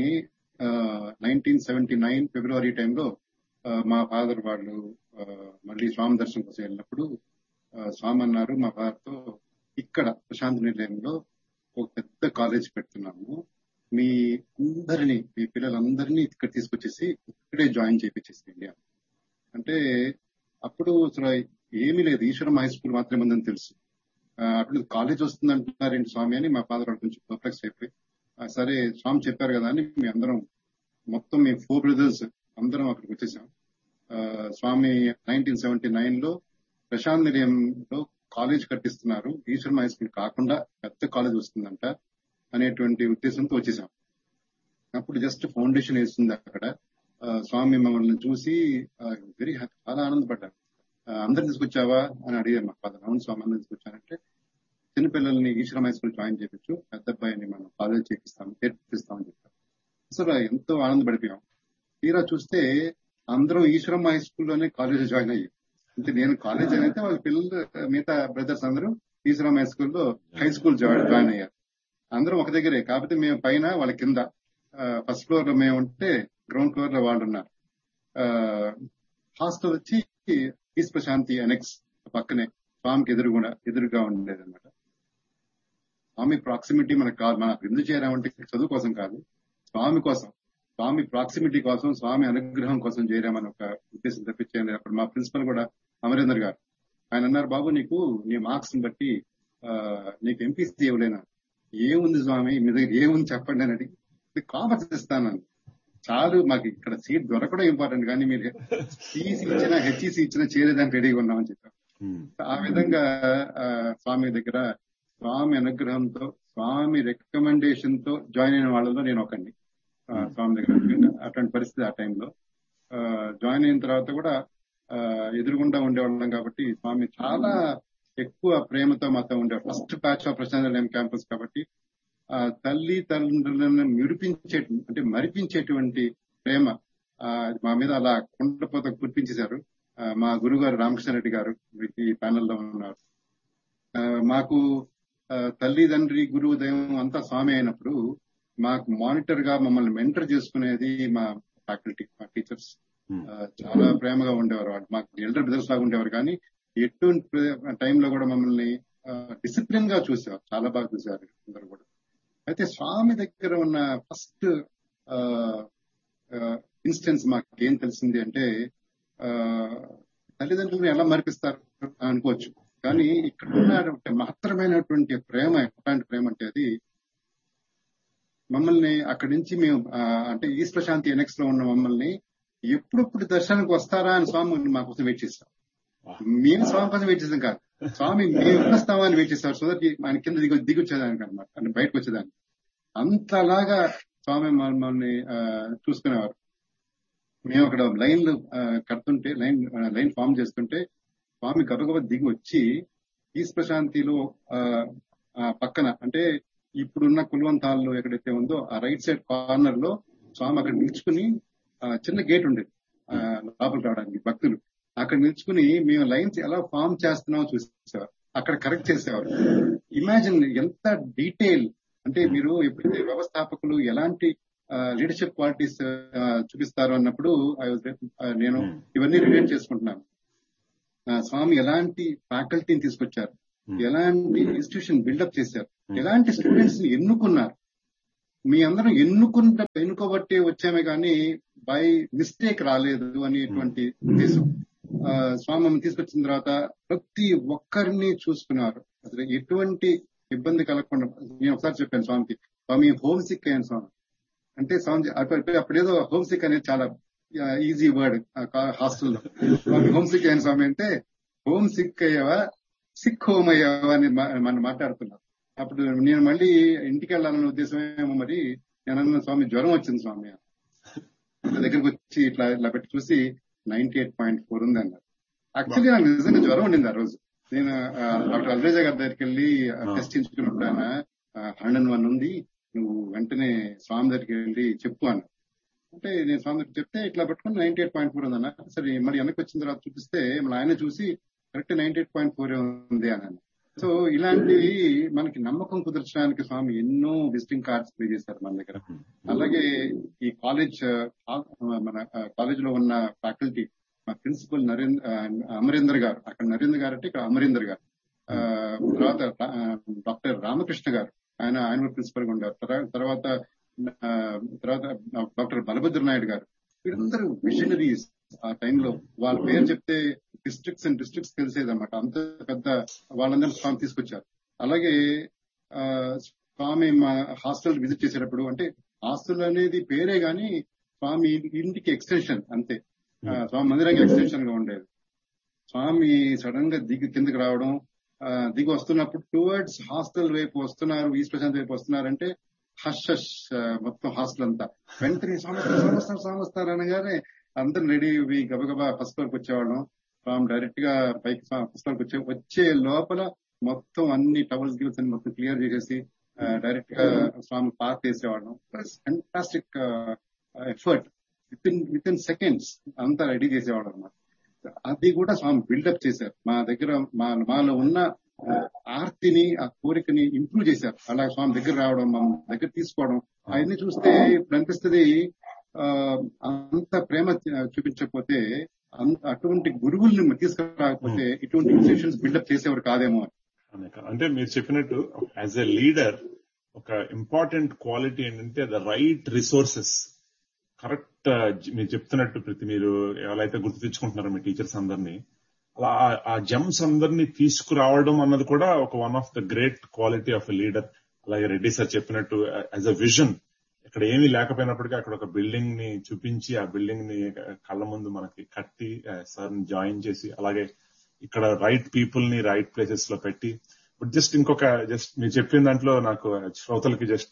[SPEAKER 5] 1979 ఫిబ్రవరి టైంలో మా ఫాదర్ వాళ్ళు మళ్ళీ స్వామి దర్శనం కోసం వెళ్ళినప్పుడు స్వామి అన్నారు మా ఫాదర్తో, ఇక్కడ ప్రశాంతి నిలయంలో ఒక పెద్ద కాలేజ్ పెడుతున్నాము, మీ పిల్లలందరినీ ఇక్కడ తీసుకొచ్చేసి ఇక్కడే జాయిన్ చేయించేసేయండి అంటే. అప్పుడు అసలు ఏమీ లేదు, ఈశ్వరం హై స్కూల్ మాత్రమే ఉందని తెలుసు. అప్పుడు కాలేజ్ వస్తుందంటున్నారేంటి స్వామి అని మా ఫాదర్ కొంచెం పర్ప్లెక్స్ అయిపోయి, సరే స్వామి చెప్పారు కదా అని మీ అందరం మొత్తం మేము 4 బ్రదర్స్ అందరం అక్కడికి వచ్చేసాం. స్వామి 1979 లో ప్రశాంత్ నిలయంలో కాలేజ్ కట్టిస్తున్నారు, ఈశ్వరం హై స్కూల్ కాకుండా పెద్ద కాలేజ్ వస్తుందంట అనేటువంటి ఉద్దేశంతో వచ్చేసాం. అప్పుడు జస్ట్ ఫౌండేషన్ వేస్తుంది అక్కడ. స్వామి మమ్మల్ని చూసి వెరీ చాలా ఆనందపడ్డాను. అందరిని తీసుకొచ్చావా అని అడిగారు మా ఫాదర్. అవును స్వామి అందరిని తీసుకొచ్చానంటే, చిన్నపిల్లల్ని ఈశ్వరం హై స్కూల్ జాయిన్ చేయించు, పెద్ద అబ్బాయిని మనం కాలేజ్ చేర్పిస్తామని చెప్పారు. అసలు ఎంతో ఆనందపడిపోయాం. తీరా చూస్తే అందరం ఈశ్వరం హై స్కూల్లోనే కాలేజ్ జాయిన్ అయ్యాం. అంటే నేను కాలేజ్ అయితే వాళ్ళ పిల్లలు మిగతా బ్రదర్స్ అందరూ ఈశ్వరం హై స్కూల్లో హై స్కూల్ జాయిన్ అయ్యారు. అందరం ఒక దగ్గరే, కాకపోతే మేము పైన వాళ్ళ కింద. ఫస్ట్ ఫ్లోర్ లో మేము ఉంటే గ్రౌండ్ ఫ్లోర్ లో వాళ్ళు ఉన్నారు. హాస్టల్ వచ్చి ఈస్ట్ ప్రశాంతి అనెక్స్ పక్కనే స్వామికి ఎదురుగా ఉండేదన్నమాట. స్వామి ప్రాక్సిమిటీ మనకు కాదు, మనకు ఎందుకు చేరామంటే చదువు కోసం కాదు, స్వామి కోసం, స్వామి ప్రాక్సిమిటీ కోసం, స్వామి అనుగ్రహం కోసం చేరామని ఒక ఉద్దేశం తప్పించేయండి. అప్పుడు మా ప్రిన్సిపల్ కూడా అమరేందర్ గారు, ఆయన అన్నారు, బాబు నీకు నీ మార్క్స్ ని బట్టి నీకు ఎంపీసీ ఇవ్వలేనా? ఏముంది స్వామి మీ దగ్గర ఏముంది చెప్పండి అని అడిగి, కామర్స్ ఇస్తానని. చాలు, మాకు ఇక్కడ సీట్ దొరకడం ఇంపార్టెంట్, కానీ మీరు సిఈసి ఇచ్చినా హెచ్ఈసి ఇచ్చినా చేరేదానికి రెడీగా ఉన్నామని చెప్పారు. ఆ విధంగా స్వామి దగ్గర స్వామి అనుగ్రహంతో, స్వామి రికమెండేషన్ తో జాయిన్ అయిన వాళ్ళలో నేను ఒకడిని. స్వామి దగ్గర అటువంటి పరిస్థితి ఆ టైంలో. జాయిన్ అయిన తర్వాత కూడా ఎదురుగుండా ఉండేవాళ్ళం కాబట్టి స్వామి చాలా ఎక్కువ ప్రేమతో మాతో ఉండేవాడు. First batch of Prashanth campus కాబట్టి తల్లి తండ్రులను మరిపించేటువంటి ప్రేమ మా మీద అలా కుండపోత కురిపించేశారు. మా గురుగారు రామకృష్ణారెడ్డి గారు ఈ ప్యానెల్లో ఉన్నారు. మాకు తల్లి తండ్రి గురువు దైవం అంతా స్వామి అయినప్పుడు మాకు మానిటర్ గా మమ్మల్ని మెంటర్ చేసుకునేది మా ఫ్యాకల్టీ, మా టీచర్స్ చాలా ప్రేమగా ఉండేవారు. వాళ్ళు మాకు ఎల్డర్ బ్రదర్స్ లాగా ఉండేవారు, కానీ ఎటువంటి టైంలో కూడా మమ్మల్ని డిసిప్లిన్ గా చూసేవారు, చాలా బాగా చూసేవారు అందరూ కూడా. అయితే స్వామి దగ్గర ఉన్న ఫస్ట్ ఇన్స్టెన్స్ మాకు ఏం తెలిసింది అంటే, తల్లిదండ్రులను ఎలా మరిపిస్తారు అనుకోవచ్చు, కానీ ఇక్కడ ఉన్న మహత్తరమైనటువంటి ప్రేమ ఎట్లాంటి ప్రేమ అంటే, అది మమ్మల్ని అక్కడి నుంచి మేము అంటే ఈస్ట్ ప్రశాంతి ఎనెక్స్ లో ఉన్న మమ్మల్ని ఎప్పుడెప్పుడు దర్శనానికి వస్తారా అని స్వామి మా కోసం వెయిట్ చేస్తాం. మేము స్వామి కోసం వెయిట్ చేసాం కాదు, స్వామి మేము ఎప్పుడు వస్తామా అని వెయిట్ చేస్తారు. సో దట్ ఆయన కింద దిగొచ్చేదానికి అనమాట, అంటే బయటకు వచ్చేదానికి. అంతలాగా స్వామి మమ్మల్ని చూసుకునేవారు. మేము అక్కడ లైన్లు కడుతుంటే, లైన్ ఫామ్ చేస్తుంటే స్వామి గబగబ దిగి వచ్చి ఈస్ట్ ప్రశాంతిలో పక్కన, అంటే ఇప్పుడున్న కుల్వంత్ హాల్లో ఎక్కడైతే ఉందో ఆ రైట్ సైడ్ కార్నర్ లో స్వామి అక్కడ నిల్చుకుని, చిన్న గేట్ ఉండేది లోపలికి రావడానికి భక్తులు, అక్కడ నిల్చుకుని మేము లైన్స్ ఎలా ఫామ్ చేస్తున్నామో చూసేవారు, అక్కడ కరెక్ట్ చేసేవారు. ఇమాజిన్ ఎంత డీటెయిల్ అంటే, మీరు ఎప్పుడైతే వ్యవస్థాపకులు ఎలాంటి లీడర్షిప్ క్వాలిటీస్ చూపిస్తారు అన్నప్పుడు నేను ఇవన్నీ రిలేట్ చేసుకుంటున్నాను. స్వామి ఎలాంటి ఫ్యాకల్టీని తీసుకొచ్చారు, ఎలాంటి ఇన్స్టిట్యూషన్ బిల్డప్ చేశారు, ఎలాంటి స్టూడెంట్స్ ని ఎన్నుకున్నారు. మీ అందరం ఎన్నుకోబట్టే వచ్చామే కానీ బై మిస్టేక్ రాలేదు అనేటువంటి ఉద్దేశం. స్వామి తీసుకొచ్చిన తర్వాత ప్రతి ఒక్కరిని చూసుకున్నారు, అసలు ఎటువంటి ఇబ్బంది కలగకుండా. నేను ఒకసారి చెప్పాను స్వామికి, స్వామి హోమ్ సిక్ అయ్యాను స్వామి అంటే, స్వామి అప్పుడేదో హోమ్ సిక్ అనేది చాలా ఈజీ వర్డ్ హాస్టల్లో. స్వామి హోమ్ సిక్ అయ్యాను స్వామి అంటే, హోమ్ సిక్ అయ్యావా సిక్ హోమ్ అయ్యావా అని మనం మాట్లాడుతున్నారు. అప్పుడు నేను మళ్ళీ ఇంటికి వెళ్ళాలన్న ఉద్దేశం ఏమో, మరి నేను అన్న స్వామి జ్వరం వచ్చింది స్వామి దగ్గరికి వచ్చి ఇట్లా పెట్టి చూసి 98.4 ఉంది అన్నారు. యాక్చువల్లీ నాకు నిజంగా జ్వరం ఉండింది ఆ రోజు. నేను డాక్టర్ అల్వేజ గారి దగ్గరికి వెళ్ళి టెస్ట్ చేయించుకున్నప్పుడు ఆయన 101 ఉంది, నువ్వు వెంటనే స్వామి దగ్గరికి వెళ్ళి చెప్పు అన్న. అంటే నేను స్వామి దగ్గరికి చెప్తే ఇట్లా పెట్టుకుని 98.4 ఉంది అన్న. సరే మరి వెనక్కి వచ్చిన తర్వాత చూపిస్తే మళ్ళీ ఆయన చూసి కరెక్ట్ 98.4 ఉంది అన్నాను. సో ఇలాంటివి మనకి నమ్మకం కుదర్చడానికి స్వామి ఎన్నో విజిటింగ్ కార్డ్స్ ప్లే చేశారు మన దగ్గర. అలాగే ఈ మన కాలేజ్ లో ఉన్న ఫ్యాకల్టీ, మా ప్రిన్సిపల్ అమరేందర్ గారు, అక్కడ నరేంద్ర గారు అంటే ఇక్కడ అమరేందర్ గారు, తర్వాత డాక్టర్ రామకృష్ణ గారు, ఆయన ప్రిన్సిపల్ గా ఉండారు. తర్వాత డాక్టర్ బలభద్ర నాయుడు గారు, వీరందరూ విజనరీస్. ఆ టైంలో వాళ్ళ పేరు చెప్తే డిస్ట్రిక్ట్స్ అండ్ డిస్ట్రిక్ట్స్ తెలిసేది అనమాట. అంత పెద్ద వాళ్ళందరూ స్వామి తీసుకొచ్చారు. అలాగే స్వామి మా హాస్టల్ విజిట్ చేసేటప్పుడు, అంటే హాస్టల్ అనేది పేరే గాని స్వామి ఇంటికి ఎక్స్టెన్షన్ అంతే, స్వామి మందిరానికి ఎక్స్టెన్షన్ గా ఉండేది. స్వామి సడన్ గా కిందకి రావడం, దిగి వస్తున్నప్పుడు టువర్డ్స్ హాస్టల్ వైపు వస్తున్నారు, ఈస్ట్ ప్రశాంత్ వైపు వస్తున్నారంటే హష్ హష్ మొత్తం హాస్టల్ అంతా. వెంటనే స్వామి వస్తారు అనగానే అందరు రెడీ గబగబా ఫస్ట్ ఫ్లోర్కి వచ్చేవాళ్ళం. స్వామి డైరెక్ట్ గా పైకి ఫస్ట్ ఫ్లోర్కి వచ్చే లోపల మొత్తం అన్ని టవల్స్ గిల్స్ అని మొత్తం క్లియర్ చేసేసి డైరెక్ట్ గా స్వామి పార్క్ చేసేవాళ్ళం. Fantastic effort, with in seconds అంతా రెడీ చేసేవాడు అనమాట. అది కూడా స్వామి బిల్డప్ చేశారు. మా దగ్గర మాలో ఉన్న ఆర్తిని, ఆ కోరికని ఇంప్రూవ్ చేశారు. అలా స్వామి దగ్గర రావడం, మా దగ్గర తీసుకోవడం, అవన్నీ చూస్తే ఇప్పుడు అనిపిస్తుంది అంత ప్రేమ చూపించకపోతే, అటువంటి గురువుల్ని తీసుకురాకపోతే ఇటువంటి ఇన్స్టిట్యూషన్స్ బిల్డప్ చేసేవారు కాదేమో అని.
[SPEAKER 2] అంటే మీరు చెప్పినట్టు యాజ్ ఎ లీడర్ ఒక ఇంపార్టెంట్ క్వాలిటీ ఏంటంటే ద రైట్ రిసోర్సెస్. కరెక్ట్ మీరు చెప్తున్నట్టు ప్రతి మీరు ఎలా అయితే గుర్తు తెచ్చుకుంటున్నారో మీ టీచర్స్ అందరినీ, అలా ఆ జమ్స్ అందరినీ తీసుకురావడం అన్నది కూడా ఒక one of the great quality of a leader. అలాగే రెడ్డి సార్ చెప్పినట్టు యాజ్ అ విజన్, ఇక్కడ ఏమీ లేకపోయినప్పటికీ అక్కడ ఒక బిల్డింగ్ ని చూపించి, ఆ బిల్డింగ్ ని కళ్ళ ముందు మనకి కట్టి సార్ ని జాయిన్ చేసి, అలాగే ఇక్కడ రైట్ పీపుల్ ని రైట్ ప్లేసెస్ లో పెట్టి. బట్ జస్ట్ ఇంకొక మీరు చెప్పిన దాంట్లో నాకు శ్రోతలకి జస్ట్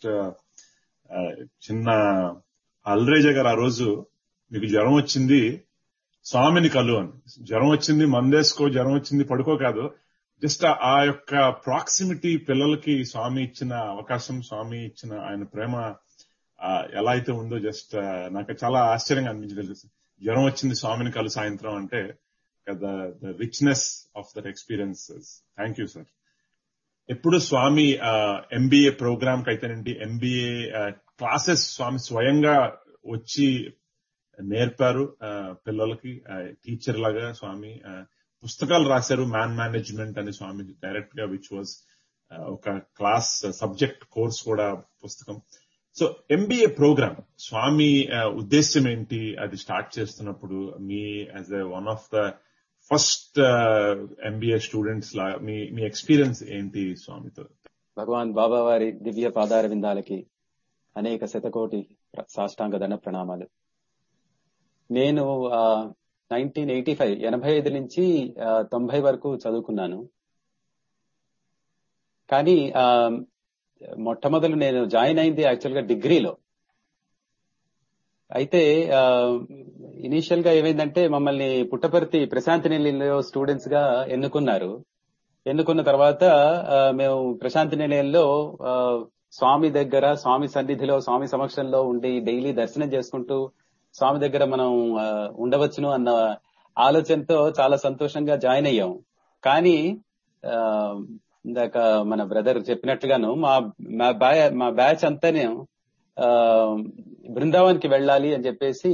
[SPEAKER 2] చిన్న అల్రేజా గారు ఆ రోజు మీకు జ్వరం వచ్చింది స్వామిని కలు అని, జ్వరం వచ్చింది మందేసుకో, జ్వరం వచ్చింది పడుకో కాదు, జస్ట్ ఆ యొక్క ప్రాక్సిమిటీ పిల్లలకి స్వామి ఇచ్చిన అవకాశం, స్వామి ఇచ్చిన ఆయన ప్రేమ ఎలా అయితే ఉందో జస్ట్ నాకు చాలా ఆశ్చర్యంగా అనిపించింది. జ్వరం వచ్చింది స్వామిని కలు సాయంత్రం అంటే the richness of that experiences. Thank you, sir. ఎప్పుడు స్వామి ఎంబీఏ ప్రోగ్రామ్ కి అయితేనండి, ఎంబీఏ క్లాసెస్ స్వామి స్వయంగా వచ్చి నేర్పారు పిల్లలకి. టీచర్ లాగా స్వామి పుస్తకాలు రాశారు, మ్యాన్ మేనేజ్మెంట్ అని స్వామి డైరెక్ట్ గా, విచ్ వాజ్ ఒక క్లాస్ సబ్జెక్ట్ కోర్స్ కూడా పుస్తకం. సో ఎంబీఏ ప్రోగ్రామ్ స్వామి ఉద్దేశ్యం ఏంటి, అది స్టార్ట్ చేస్తున్నప్పుడు me as a one of the first MBA students law me experience ఏంటి స్వామితో?
[SPEAKER 6] భగవాన్ బాబా వారి దివ్య పాదార విందాలకి అనేక శతకోటి సాష్టాంగ దండ ప్రణామాలు. నేను 1985 నుంచి 90 వరకు చదువుకున్నాను. కానీ మొట్టమొదలు నేను జాయిన్ అయింది యాక్చువల్ గా డిగ్రీలో. అయితే ఇనీషియల్ గా ఏమైందంటే మమ్మల్ని పుట్టపర్తి ప్రశాంతి నిలయంలో స్టూడెంట్స్ గా ఎన్నుకున్న తర్వాత మేము ప్రశాంతి నిలయంలో స్వామి దగ్గర, స్వామి సన్నిధిలో, స్వామి సమక్షంలో ఉండి డైలీ దర్శనం చేసుకుంటూ స్వామి దగ్గర మనం ఉండవచ్చును అన్న ఆలోచనతో చాలా సంతోషంగా జాయిన్ అయ్యాం. కానీ ఇందాక మన బ్రదర్ చెప్పినట్టుగాను మా బ్యాచ్ అంతానే బృందావన్కి వెళ్ళాలి అని చెప్పేసి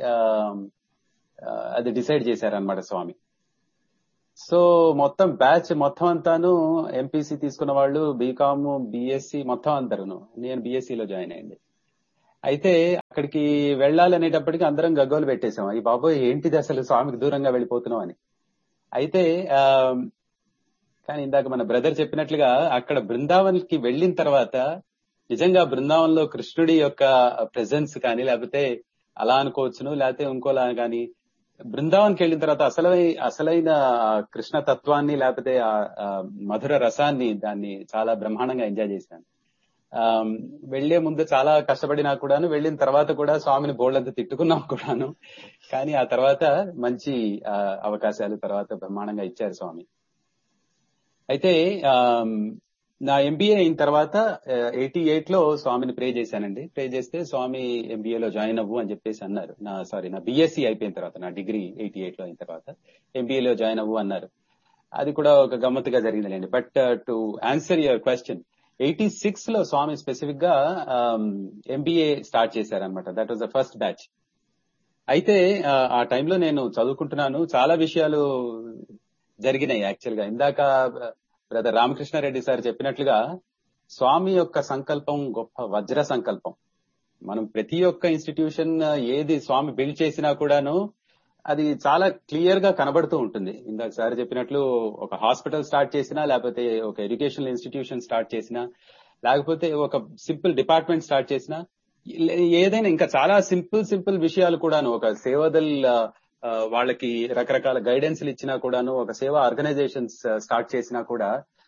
[SPEAKER 6] అది డిసైడ్ చేశారనమాట స్వామి. సో మొత్తం బ్యాచ్ మొత్తం అంతాను ఎంపీసీ తీసుకున్న వాళ్ళు, బీకామ్, బీఎస్సీ మొత్తం అందరును. నేను బీఎస్సీలో జాయిన్ అయ్యింది. అయితే అక్కడికి వెళ్ళాలి అనేటప్పటికి అందరం గగ్గోలు పెట్టేశాం, ఈ బాబోయ్ ఏంటిది అసలు స్వామికి దూరంగా వెళ్ళిపోతున్నాం అని. అయితే కానీ ఇందాక మన బ్రదర్ చెప్పినట్లుగా అక్కడ బృందావన్కి వెళ్ళిన తర్వాత నిజంగా బృందావనంలో కృష్ణుడి యొక్క ప్రెజెన్స్ కానీ, లేకపోతే అలా అనుకోవచ్చును, లేకపోతే ఇంకోలా కానీ, బృందావన్కి వెళ్ళిన తర్వాత అసలైన కృష్ణ తత్వాన్ని, లేకపోతే మధుర రసాన్ని, దాన్ని చాలా బ్రహ్మాండంగా ఎంజాయ్ చేశాను. వెళ్లే ముందు చాలా కష్టపడినా కూడాను, వెళ్ళిన తర్వాత కూడా స్వామిని బోల్డంతా తిట్టుకున్నాం కూడాను. కానీ ఆ తర్వాత మంచి అవకాశాలు తర్వాత బ్రహ్మాండంగా ఇచ్చారు స్వామి. అయితే నా ఎంబీఏ అయిన తర్వాత 88లో స్వామిని ప్రే చేశానండి. ప్రే చేస్తే స్వామి ఎంబీఏలో జాయిన్ అవ్వు అని చెప్పేసి అన్నారు. నా బీఎస్సీ అయిపోయిన తర్వాత, నా డిగ్రీ 88లో అయిన తర్వాత ఎంబీఏలో జాయిన్ అవ్వు అన్నారు. అది కూడా ఒక గమ్మత్తుగా జరిగిందండి. But to answer your question, 86లో Swamy specific గా ఎంబీఏ స్టార్ట్ చేశారనమాట. That was the first batch. అయితే ఆ టైంలో నేను చదువుకుంటున్నాను, చాలా విషయాలు జరిగినాయి యాక్చువల్ గా. ఇందాక బ్రదర్ రామకృష్ణారెడ్డి సార్ చెప్పినట్లుగా స్వామి యొక్క సంకల్పం గొప్ప వజ్ర సంకల్పం. మనం ప్రతి ఒక్క ఇన్స్టిట్యూషన్ ఏది స్వామి బిల్డ్ చేసినా కూడాను అది చాలా క్లియర్ గా కనబడుతూ ఉంటుంది. ఇందాక సార్ చెప్పినట్లు ఒక హాస్పిటల్ స్టార్ట్ చేసినా, లేకపోతే ఒక ఎడ్యుకేషనల్ ఇన్స్టిట్యూషన్ స్టార్ట్ చేసినా, లేకపోతే ఒక సింపుల్ డిపార్ట్మెంట్ స్టార్ట్ చేసినా, ఏదైనా ఇంకా చాలా సింపుల్ విషయాలు కూడాను, ఒక సేవాదల్ వాళ్ళకి రకరకాల గైడెన్స్లు ఇచ్చినా కూడాను, ఒక సేవా ఆర్గనైజేషన్స్ స్టార్ట్ చేసినా కూడా.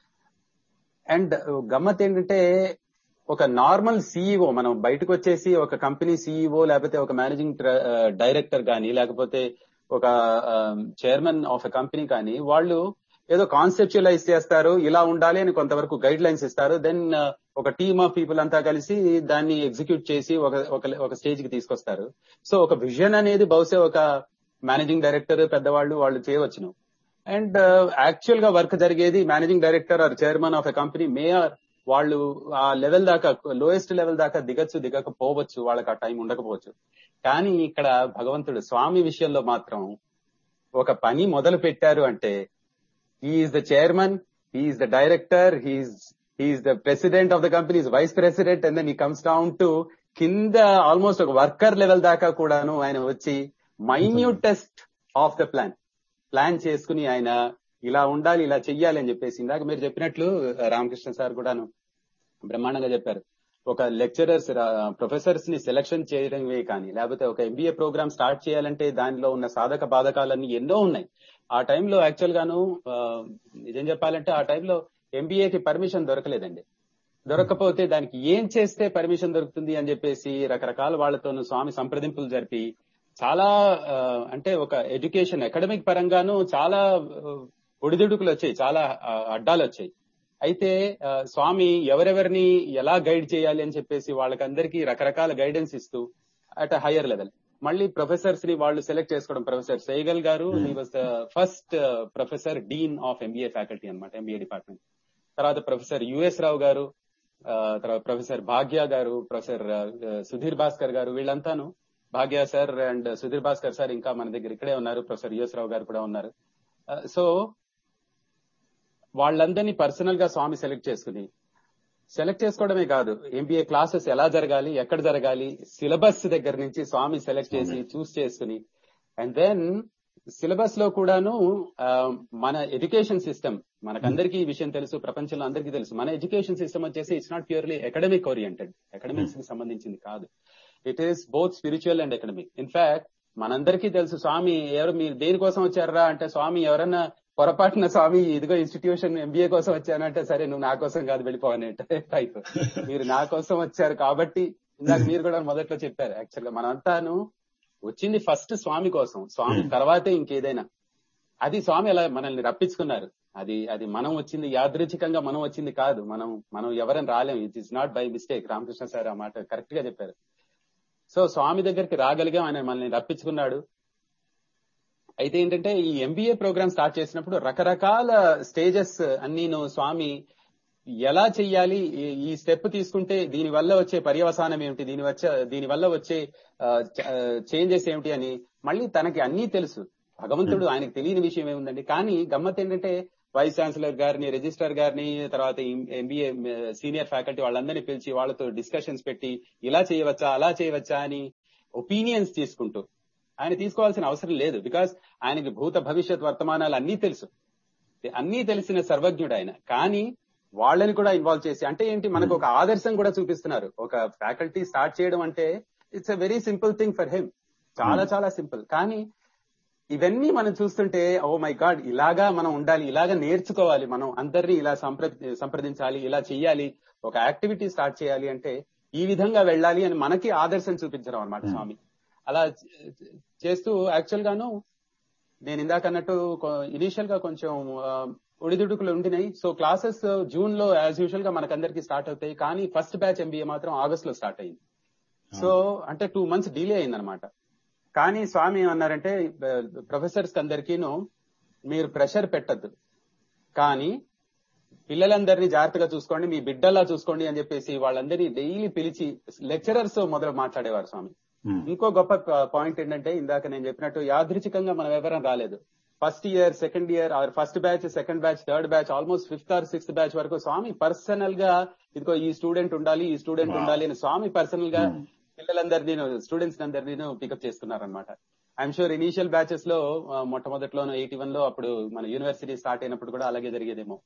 [SPEAKER 6] అండ్ గమ్మత్ ఏంటంటే, ఒక నార్మల్ సీఈఓ, మనం బయటకు వచ్చేసి ఒక కంపెనీ సీఈఓ లేకపోతే ఒక మేనేజింగ్ డైరెక్టర్ కానీ, లేకపోతే ఒక చైర్మన్ ఆఫ్ ఎ కంపెనీ కానీ, వాళ్ళు ఏదో కాన్సెప్చువలైజ్ చేస్తారు, ఇలా ఉండాలి అని కొంతవరకు గైడ్ లైన్స్ ఇస్తారు. దెన్ ఒక టీమ్ ఆఫ్ పీపుల్ అంతా కలిసి దాన్ని ఎగ్జిక్యూట్ చేసి ఒక స్టేజ్ కి తీసుకొస్తారు. సో ఒక విజన్ అనేది బహుశా ఒక మేనేజింగ్ డైరెక్టర్ పెద్దవాళ్ళు వాళ్ళు చేయవచ్చును. అండ్ యాక్చువల్ గా వర్క్ జరిగేది managing director are chairman of a company mayor వాళ్ళు ఆ లెవెల్ దాకా, లోయెస్ట్ లెవెల్ దాకా దిగకపోవచ్చు, వాళ్ళకి ఆ టైం ఉండకపోవచ్చు. కానీ ఇక్కడ భగవంతుడు స్వామి విషయంలో మాత్రం ఒక పని మొదలు పెట్టారు అంటే, he's the chairman, he's the director, he's the president of the company, vice president, and then he comes down to కింద ఆల్మోస్ట్ ఒక వర్కర్ లెవెల్ దాకా కూడాను ఆయన వచ్చి మైన్యూటెస్ట్ ఆఫ్ ద ప్లాన్ చేసుకుని ఆయన ఇలా ఉండాలి, ఇలా చెయ్యాలి అని చెప్పేసి, ఇందాక మీరు చెప్పినట్లు రామకృష్ణ సార్ కూడాను బ్రహ్మాండంగా చెప్పారు. ఒక లెక్చరర్స్, ప్రొఫెసర్స్ ని సెలక్షన్ చేయడమే కానీ, లేకపోతే ఒక ఎంబీఏ ప్రోగ్రామ్ స్టార్ట్ చేయాలంటే దానిలో ఉన్న సాధక బాధకాలన్నీ ఎన్నో ఉన్నాయి. ఆ టైంలో యాక్చువల్ గాను నిజం చెప్పాలంటే ఆ టైంలో ఎంబీఏకి పర్మిషన్ దొరకలేదండి. దొరకకపోతే దానికి ఏం చేస్తే పర్మిషన్ దొరుకుతుంది అని చెప్పేసి రకరకాల వాళ్లతోనూ స్వామి సంప్రదింపులు జరిపి, చాలా అంటే ఒక ఎడ్యుకేషన్ అకాడమిక్ పరంగాను చాలా ఒడిదుడుకులు వచ్చాయి, చాలా అడ్డాలు వచ్చాయి. అయితే స్వామి ఎవరెవరిని ఎలా గైడ్ చేయాలి అని చెప్పేసి వాళ్ళకందరికీ రకరకాల గైడెన్స్ ఇస్తూ అట్ హైయర్ లెవెల్ మళ్ళీ ప్రొఫెసర్స్ ని వాళ్ళు సెలెక్ట్ చేసుకోవడం. ప్రొఫెసర్ సైగల్ గారు, he was the first professor dean of MBA faculty అనమాట, ఎంబీఏ డిపార్ట్మెంట్. తర్వాత ప్రొఫెసర్ యుఎస్ రావు గారు, తర్వాత ప్రొఫెసర్ భాగ్య గారు, ప్రొఫెసర్ సుధీర్ భాస్కర్ గారు, వీళ్ళంతాను, భాగ్య sir and Sudheer Bhaskar sir ఇంకా మన దగ్గర ఇక్కడే ఉన్నారు, ప్రొఫెసర్ యుఎస్ రావు గారు కూడా ఉన్నారు. సో వాళ్ళందరినీ పర్సనల్ గా స్వామి సెలెక్ట్ చేసుకోవడమే కాదు, ఎంబీఏ క్లాసెస్ ఎలా జరగాలి, ఎక్కడ జరగాలి, సిలబస్ దగ్గర నుంచి స్వామి సెలెక్ట్ చేసి చూస్ చేసుకుని, అండ్ దెన్ సిలబస్ లో కూడాను మన ఎడ్యుకేషన్ సిస్టమ్, మనకందరికీ ఈ విషయం తెలుసు, ప్రపంచంలో అందరికీ తెలుసు, మన ఎడ్యుకేషన్ సిస్టమ్ వచ్చేసి it's not purely academic oriented, academics కి సంబంధించింది కాదు. It is both spiritual and academic. In fact మనందరికీ తెలుసు, స్వామి మీరు దేనికోసం వచ్చారా అంటే, స్వామి ఎవరన్నా పొరపాటున స్వామి ఇదిగో ఇన్స్టిట్యూషన్ ఎంబీఏ కోసం వచ్చానంటే, సరే నువ్వు నా కోసం కాదు వెళ్ళిపోవనే టైప్, మీరు నా కోసం వచ్చారు కాబట్టి, ఇందాక మీరు కూడా మొదట్లో చెప్పారు, యాక్చువల్ గా మనంతాను వచ్చింది ఫస్ట్ స్వామి కోసం, స్వామి తర్వాతే ఇంకేదైనా. అది స్వామి అలా మనల్ని రప్పించుకున్నారు. అది మనం వచ్చింది, యాదృచ్ఛికంగా మనం వచ్చింది కాదు, మనం ఎవరైనా రాలేం, it is not by mistake. Ramakrishna sir ఆ మాట కరెక్ట్ గా చెప్పారు. సో స్వామి దగ్గరికి రాగలిగాం, ఆయన మనల్ని రప్పించుకున్నాడు. అయితే ఏంటంటే ఈ ఎంబీఏ ప్రోగ్రామ్ స్టార్ట్ చేసినప్పుడు రకరకాల స్టేజెస్ అన్నీను స్వామి ఎలా చెయ్యాలి, ఈ స్టెప్ తీసుకుంటే దీని వల్ల వచ్చే పర్యవసానం ఏమిటి, దీని వల్ల వచ్చే చేంజెస్ ఏమిటి అని మళ్ళీ తనకి అన్నీ తెలుసు. భగవంతుడు ఆయనకు తెలియని విషయం ఏముందండి. కానీ గమ్మత్ ఏంటంటే వైస్ ఛాన్సలర్ గారిని, రిజిస్ట్రార్ గారిని, తర్వాత ఎంబీఏ సీనియర్ ఫ్యాకల్టీ వాళ్ళందరినీ పిలిచి వాళ్ళతో డిస్కషన్స్ పెట్టి ఇలా చేయవచ్చా అలా చేయవచ్చా అని ఒపీనియన్స్ తీసుకుంటూ, ఆయన తీసుకోవాల్సిన అవసరం లేదు, బికాస్ ఆయనకి భూత భవిష్యత్ వర్తమానాలు అన్నీ తెలుసు, అన్నీ తెలిసిన సర్వజ్ఞుడు ఆయన. కానీ వాళ్ళని కూడా ఇన్వాల్వ్ చేసి, అంటే ఏంటి, మనకు ఒక ఆదర్శం కూడా చూపిస్తున్నారు. ఒక ఫ్యాకల్టీ స్టార్ట్ చేయడం అంటే it's a very simple thing for him, చాలా చాలా సింపుల్. కానీ ఇవన్నీ మనం చూస్తుంటే ఓ మై గాడ్, ఇలాగా మనం ఉండాలి, ఇలాగా నేర్చుకోవాలి, మనం అందరినీ ఇలా సంప్రదించాలి, ఇలా చెయ్యాలి, ఒక యాక్టివిటీ స్టార్ట్ చేయాలి అంటే ఈ విధంగా వెళ్ళాలి అని మనకి ఆదర్శం చూపించడం అనమాట స్వామి. అలా చేస్తూ యాక్చువల్ గాను నేను ఇందాక అన్నట్టు ఇనీషియల్ గా కొంచెం ఒడిదుడుకులు ఉండినాయి. సో క్లాసెస్ జూన్ లో యాజ్ యూజువల్ గా మనకందరికి స్టార్ట్ అవుతాయి. కానీ ఫస్ట్ బ్యాచ్ ఎంబీఏ మాత్రం ఆగస్ట్ లో స్టార్ట్ అయింది. సో అంటే 2 months డిలే అయిందనమాట. కానీ స్వామి ఏమన్నారంటే, ప్రొఫెసర్స్ అందరికీను మీరు ప్రెషర్ పెట్టద్దు, కానీ పిల్లలందరినీ జాగ్రత్తగా చూసుకోండి, మీ బిడ్డలా చూసుకోండి అని చెప్పేసి వాళ్ళందరినీ డైలీ పిలిచి లెక్చరర్స్ మొదలు మాట్లాడేవారు స్వామి. ఇంకో గొప్ప పాయింట్ ఏంటంటే, ఇందాక నేను చెప్పినట్టు యాదృచ్ఛికంగా మనం ఎవరం రాలేదు. First year, second year, first batch, second batch, third batch, almost 5th or 6th batch వరకు స్వామి పర్సనల్ గా ఇదిగో ఈ స్టూడెంట్ ఉండాలి, ఈ స్టూడెంట్ ఉండాలి అని స్వామి పర్సనల్ గా పిల్లలందరినీ, స్టూడెంట్స్ అందరినీ pickup చేసుకున్నారనమాట. I'm sure initial batches లో మొట్టమొదట్లో 81 లో అప్పుడు మన యూనివర్సిటీ స్టార్ట్ అయినప్పుడు కూడా అలాగే జరిగేదేమో.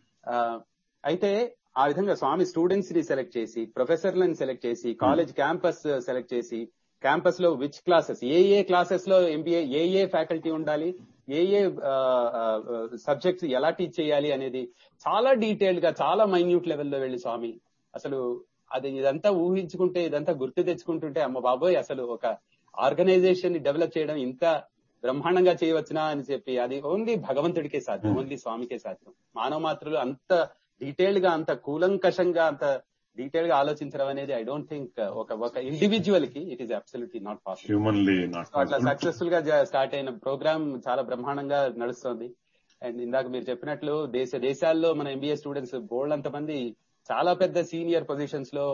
[SPEAKER 6] అయితే ఆ విధంగా స్వామి స్టూడెంట్స్ ని సెలెక్ట్ చేసి, ప్రొఫెసర్లను సెలెక్ట్ చేసి, కాలేజ్ క్యాంపస్ సెలెక్ట్ చేసి, క్యాంపస్ లో విచ్ క్లాసెస్, ఏ క్లాసెస్ లో ఎంబీఏ ఏ ఫ్యాకల్టీ ఉండాలి, ఏ సబ్జెక్ట్స్ ఎలా టీచ్ చేయాలి అనేది చాలా డీటెయిల్డ్ గా, చాలా మైన్యూట్ లెవెల్లో వెళ్లి స్వామి అసలు ఇదంతా ఊహించుకుంటే, ఇదంతా గుర్తు తెచ్చుకుంటుంటే అమ్మ బాబోయ్, అసలు ఒక ఆర్గనైజేషన్ ని డెవలప్ చేయడం ఇంత బ్రహ్మాండంగా చేయవచ్చునా అని చెప్పి, అది ఓన్లీ భగవంతుడికే సాధ్యం, ఓన్లీ స్వామికే సాధ్యం. మానవ మాత్రులు అంత డీటెయిల్డ్ గా, అంత కూలంకషంగా, అంత డీటెయిల్ గా ఆలోచించడం అనేది ఐ డోంట్ థింక్ ఒక ఇండివిజువల్ కి it is absolutely not possible. అట్లా సక్సెస్ఫుల్ గా స్టార్ట్ అయిన ప్రోగ్రామ్ చాలా బ్రహ్మాండంగా నడుస్తుంది. అండ్ ఇందాక మీరు చెప్పినట్లు దేశాల్లో మన ఎంబీఏ స్టూడెంట్స్ బోల్డ్ అంతమంది చాలా పెద్ద సీనియర్ పొజిషన్స్ లో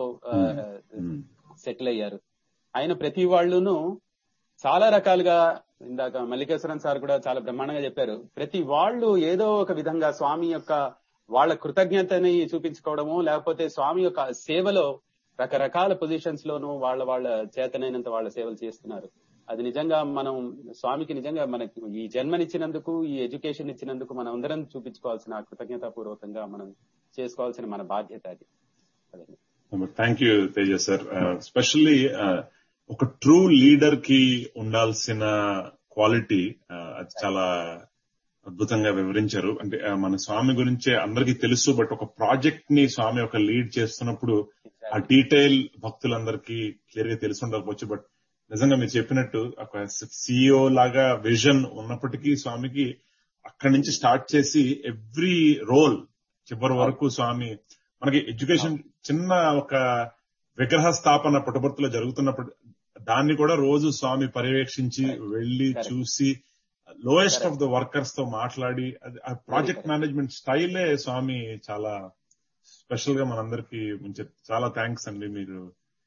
[SPEAKER 6] సెటిల్ అయ్యారు. ఆయన ప్రతి వాళ్ళును చాలా రకాలుగా, ఇందాక మల్లికేశ్వరన్ సార్ కూడా చాలా బ్రహ్మాండంగా చెప్పారు, ప్రతి వాళ్ళు ఏదో ఒక విధంగా స్వామి యొక్క వాళ్ళ కృతజ్ఞతని చూపించుకోవడము, లేకపోతే స్వామి యొక్క సేవలో రకరకాల పొజిషన్స్ లోనూ వాళ్ళ చేతనైనంత వాళ్ళ సేవలు చేస్తున్నారు. అది నిజంగా మనం స్వామికి నిజంగా మనకి ఈ జన్మనిచ్చినందుకు, ఈ ఎడ్యుకేషన్ ఇచ్చినందుకు మనం అందరం చూపించుకోవాల్సిన, కృతజ్ఞతాపూర్వకంగా మనం చేసుకోవాల్సిన మన బాధ్యత అది.
[SPEAKER 2] Thank you Teja sir. Specially ఒక ట్రూ లీడర్ కి ఉండాల్సిన క్వాలిటీ అది చాలా అద్భుతంగా వివరించారు. అంటే మన స్వామి గురించే అందరికీ తెలుసు, బట్ ఒక ప్రాజెక్ట్ ని స్వామి ఒక లీడ్ చేస్తున్నప్పుడు ఆ డీటెయిల్ భక్తులందరికీ క్లియర్ గా తెలిసి ఉండకపోవచ్చు. బట్ నిజంగా మీరు చెప్పినట్టు ఒక సిఇఓ లాగా విజన్ ఉన్నప్పటికీ స్వామికి అక్కడి నుంచి స్టార్ట్ చేసి ఎవ్రీ రోల్ చివరి వరకు స్వామి మనకి ఎడ్యుకేషన్ చిన్న ఒక విగ్రహ స్థాపన పుట్టపర్తిలో జరుగుతున్నప్పుడు దాన్ని కూడా రోజు స్వామి పర్యవేక్షించి వెళ్లి చూసి లోయెస్ట్ ఆఫ్ ద వర్కర్స్ తో మాట్లాడి, ఆ ప్రాజెక్ట్ మేనేజ్మెంట్ స్టైలే స్వామి చాలా స్పెషల్ గా మనందరికి ఉంచారు. చాలా థ్యాంక్స్ అండి మీరు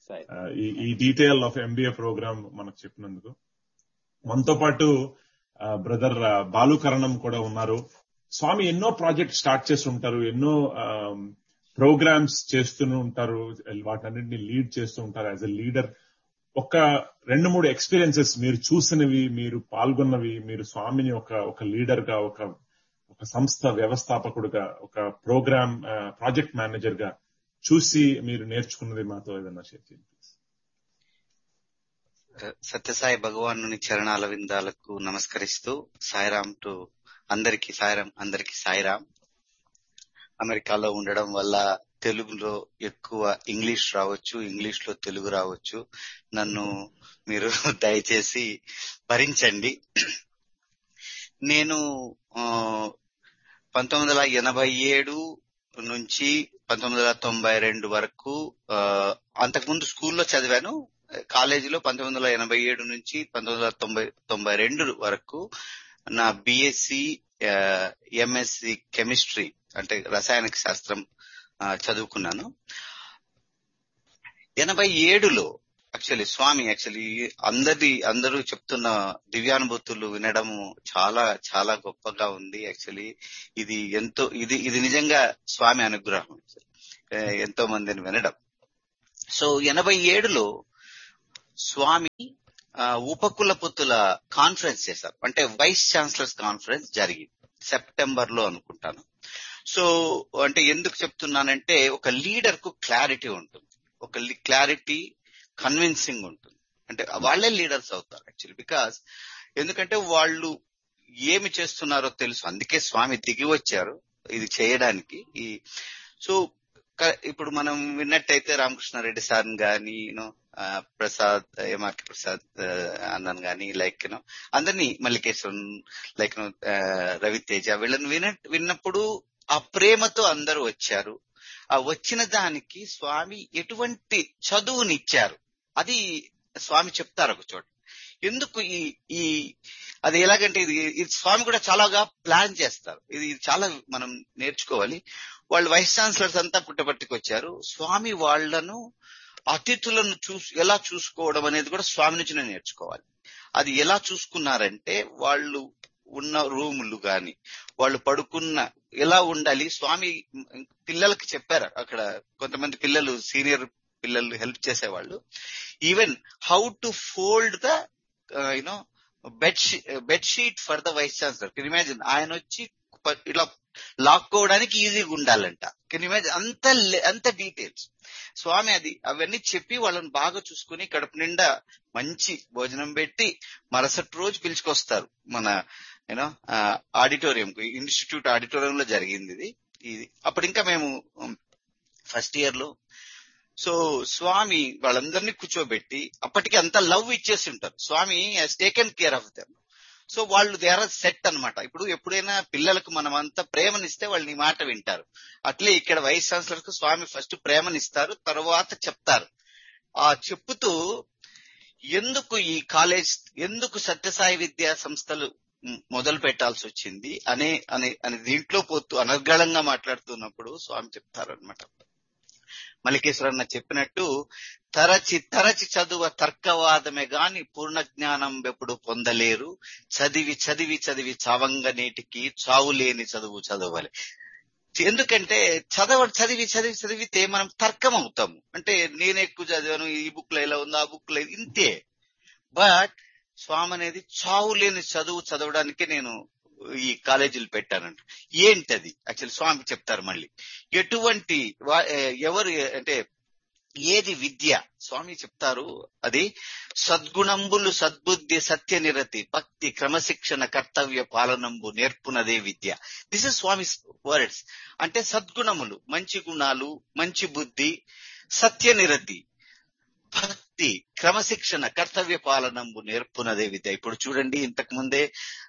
[SPEAKER 2] ఈ డీటెయిల్ ఆఫ్ ఎంబీఏ ప్రోగ్రామ్ మనకు చెప్పినందుకు. మనతో పాటు బ్రదర్ బాలుకరణం కూడా ఉన్నారు. స్వామి ఎన్నో ప్రాజెక్ట్ స్టార్ట్ చేసి ఉంటారు, ఎన్నో ప్రోగ్రామ్స్ చేస్తూనే ఉంటారు, వాటన్నిటిని లీడ్ చేస్తూ ఉంటారు యాజ్ ఎ లీడర్. ఒక 2-3 ఎక్స్పీరియన్సెస్ మీరు చూసినవి, మీరు పాల్గొన్నవి, మీరు స్వామిని ఒక లీడర్ గా, ఒక సంస్థ వ్యవస్థాపకుడుగా, ఒక ప్రోగ్రామ్ ప్రాజెక్ట్ మేనేజర్ గా చూసి మీరు నేర్చుకున్నది మాతో ఏదన్నా షేర్ చేయండి.
[SPEAKER 7] సత్యసాయి భగవానుని చరణాల విందాలకు నమస్కరిస్తూ సాయిరామ్ టు అందరికీ సాయిరామ్, అందరికీ సాయిరామ్. అమెరికాలో ఉండడం వల్ల తెలుగులో ఎక్కువ ఇంగ్లీష్ రావచ్చు, ఇంగ్లీష్ లో తెలుగు రావచ్చు. నన్ను మీరు దయచేసి భరించండి. నేను 1987 నుంచి 1992 వరకు అంతకుముందు స్కూల్లో చదివాను. కాలేజీలో 1987 నుంచి 1992 వరకు నా బిఎస్సి, ఎంఎస్సి కెమిస్ట్రీ అంటే రసాయనిక శాస్త్రం చదువుకున్నాను. 87లో స్వామి అందరూ చెప్తున్న దివ్యానుభూతులు వినడం చాలా చాలా గొప్పగా ఉంది. ఇది నిజంగా స్వామి అనుగ్రహం, ఎంతో మందిని వినడం. సో 87లో స్వామి ఉపకులపతుల కాన్ఫరెన్స్ చేశారు. అంటే వైస్ ఛాన్సలర్స్ కాన్ఫరెన్స్ జరిగింది సెప్టెంబర్ లో అనుకుంటాను. సో అంటే ఎందుకు చెప్తున్నానంటే, ఒక లీడర్ కు క్లారిటీ ఉంటుంది, ఒక క్లారిటీ కన్విన్సింగ్ ఉంటుంది. అంటే వాళ్లే లీడర్స్ అవుతారు యాక్చువల్లీ. ఎందుకంటే వాళ్ళు ఏమి చేస్తున్నారో తెలుసు. అందుకే స్వామి దిగి వచ్చారు ఇది చేయడానికి. సో ఇప్పుడు మనం విన్నట్టయితే రామకృష్ణారెడ్డి సార్ గాని, ప్రసాద్, ఎంఆర్కే ప్రసాద్ అన్నను గాని, అందరినీ, మల్లికేశ్వరన్, రవితేజ, వీళ్ళని విన్నప్పుడు ఆ ప్రేమతో అందరూ వచ్చారు. ఆ వచ్చిన దానికి స్వామి ఎటువంటి చదువునిచ్చారు అది స్వామి చెప్తారు ఒక చోట. ఎందుకు అది ఎలాగంటే ఇది స్వామి కూడా చాలాగా ప్లాన్ చేస్తారు. ఇది చాలా మనం నేర్చుకోవాలి. వాళ్ళు వైస్ ఛాన్సలర్స్ అంతా పుట్టపర్తికి వచ్చారు. స్వామి వాళ్లను అతిథులను ఎలా చూసుకోవడం అనేది కూడా స్వామి నుంచి నేర్చుకోవాలి. అది ఎలా చూసుకున్నారంటే, వాళ్ళు ఉన్న రూములు గాని, వాళ్ళు పడుకున్న ఎలా ఉండాలి. స్వామి పిల్లలకి చెప్పారు. అక్కడ కొంతమంది పిల్లలు, సీనియర్ పిల్లలు హెల్ప్ చేసేవాళ్ళు. Even how to fold the bedsheet for the vice chancellor. Can imagine, ఆయన వచ్చి ఇలా లాక్కోవడానికి ఈజీగా ఉండాలంట. కెన్ ఇమాజిన్, అంత డీటెయిల్స్. స్వామి అవన్నీ చెప్పి వాళ్ళని బాగా చూసుకుని కడుపు నిండా మంచి భోజనం పెట్టి మరుసటి రోజు పిలుచుకొస్తారు మన ఆడిటోరియం, ఇన్స్టిట్యూట్ ఆడిటోరియంలో జరిగింది ఇది. అప్పుడు ఇంకా మేము ఫస్ట్ ఇయర్ లో. సో స్వామి వాళ్ళందరినీ కూర్చోబెట్టి అప్పటికి అంత లవ్ ఇచ్చేసి ఉంటారు. స్వామి has taken care of them. So వాళ్ళు దే ఆర్ సెట్ అనమాట. ఇప్పుడు ఎప్పుడైనా పిల్లలకు మనం అంతా ప్రేమనిస్తే వాళ్ళు నీ మాట వింటారు. అట్లే ఇక్కడ వైస్ ఛాన్సలర్ కు స్వామి ఫస్ట్ ప్రేమనిస్తారు, తర్వాత చెప్తారు. ఆ చెప్పుతూ ఎందుకు ఈ కాలేజ్, ఎందుకు సత్యసాయి విద్యా సంస్థలు మొదలు పెట్టాల్సి వచ్చింది అనే దీంట్లో పోతూ అనర్గళంగా మాట్లాడుతున్నప్పుడు స్వామి చెప్తారనమాట. మల్లికేశ్వరన్న చెప్పినట్టు, తరచి చదువ తర్కవాదమే గాని పూర్ణ జ్ఞానం ఎప్పుడు పొందలేరు, చదివి చదివి చదివి చావంగ నేటికి చావులేని చదువు చదవాలి. ఎందుకంటే చదివి చదివి చదివితే మనం తర్కం అవుతాము. అంటే నేను ఎక్కువ చదివాను, ఈ బుక్ లో ఇలా ఉంది, ఆ బుక్ లో ఇంతే. బట్ స్వామి అనేది చావు లేని చదువు చదవడానికి నేను ఈ కాలేజీలు పెట్టానంట. ఏంటది యాక్చువల్లీ స్వామి చెప్తారు. మళ్ళీ ఎటువంటి ఎవరు అంటే ఏది విద్య స్వామి చెప్తారు. అది సద్గుణంబులు సద్బుద్ధి సత్య నిరతి భక్తి క్రమశిక్షణ కర్తవ్య పాలనంబు నేర్పునదే విద్య. This is Swamy words. అంటే సద్గుణములు, మంచి గుణాలు, మంచి బుద్ధి, సత్య నిరతి, భక్తి, క్రమశిక్షణ కర్తవ్య పాలనంబు నేర్పునదే విద్య. ఇప్పుడు చూడండి, ఇంతకు ముందే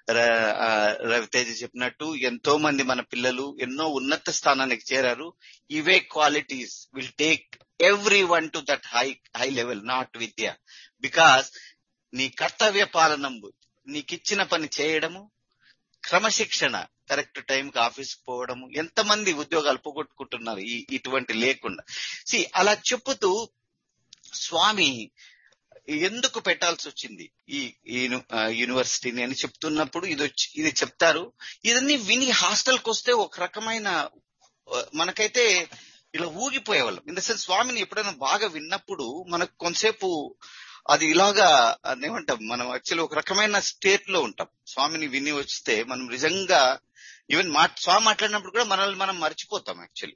[SPEAKER 7] రవితేజ చెప్పినట్టు ఎంతో మంది మన పిల్లలు ఎన్నో ఉన్నత స్థానానికి చేరారు. ఇవే qualities will take every one to that high level, not Vidya. Because నీ కర్తవ్య పాలనంబు, నీకిచ్చిన పని చేయడము, క్రమశిక్షణ, కరెక్ట్ టైంకి ఆఫీస్కి పోవడము. ఎంతమంది ఉద్యోగాలు పోగొట్టుకుంటున్నారు ఇటువంటి లేకుండా. అలా చెప్పుతూ స్వామి ఎందుకు పెట్టాల్సి వచ్చింది ఈ యూనివర్సిటీని అని చెప్తున్నప్పుడు ఇది చెప్తారు. ఇదన్నీ విని హాస్టల్కి వస్తే ఒక రకమైన మనకైతే ఇలా ఊగిపోయేవాళ్ళం. ఇన్ ద సెన్స్ స్వామిని ఎప్పుడైనా బాగా విన్నప్పుడు మనకు కొంతసేపు అది ఇలాగా ఏమంటాం, మనం యాక్చువల్లీ ఒక రకమైన స్టేట్ లో ఉంటాం. స్వామిని విని వస్తే మనం నిజంగా ఈవెన్ స్వామి మాట్లాడినప్పుడు కూడా మనల్ని మనం మర్చిపోతాం. యాక్చువల్లీ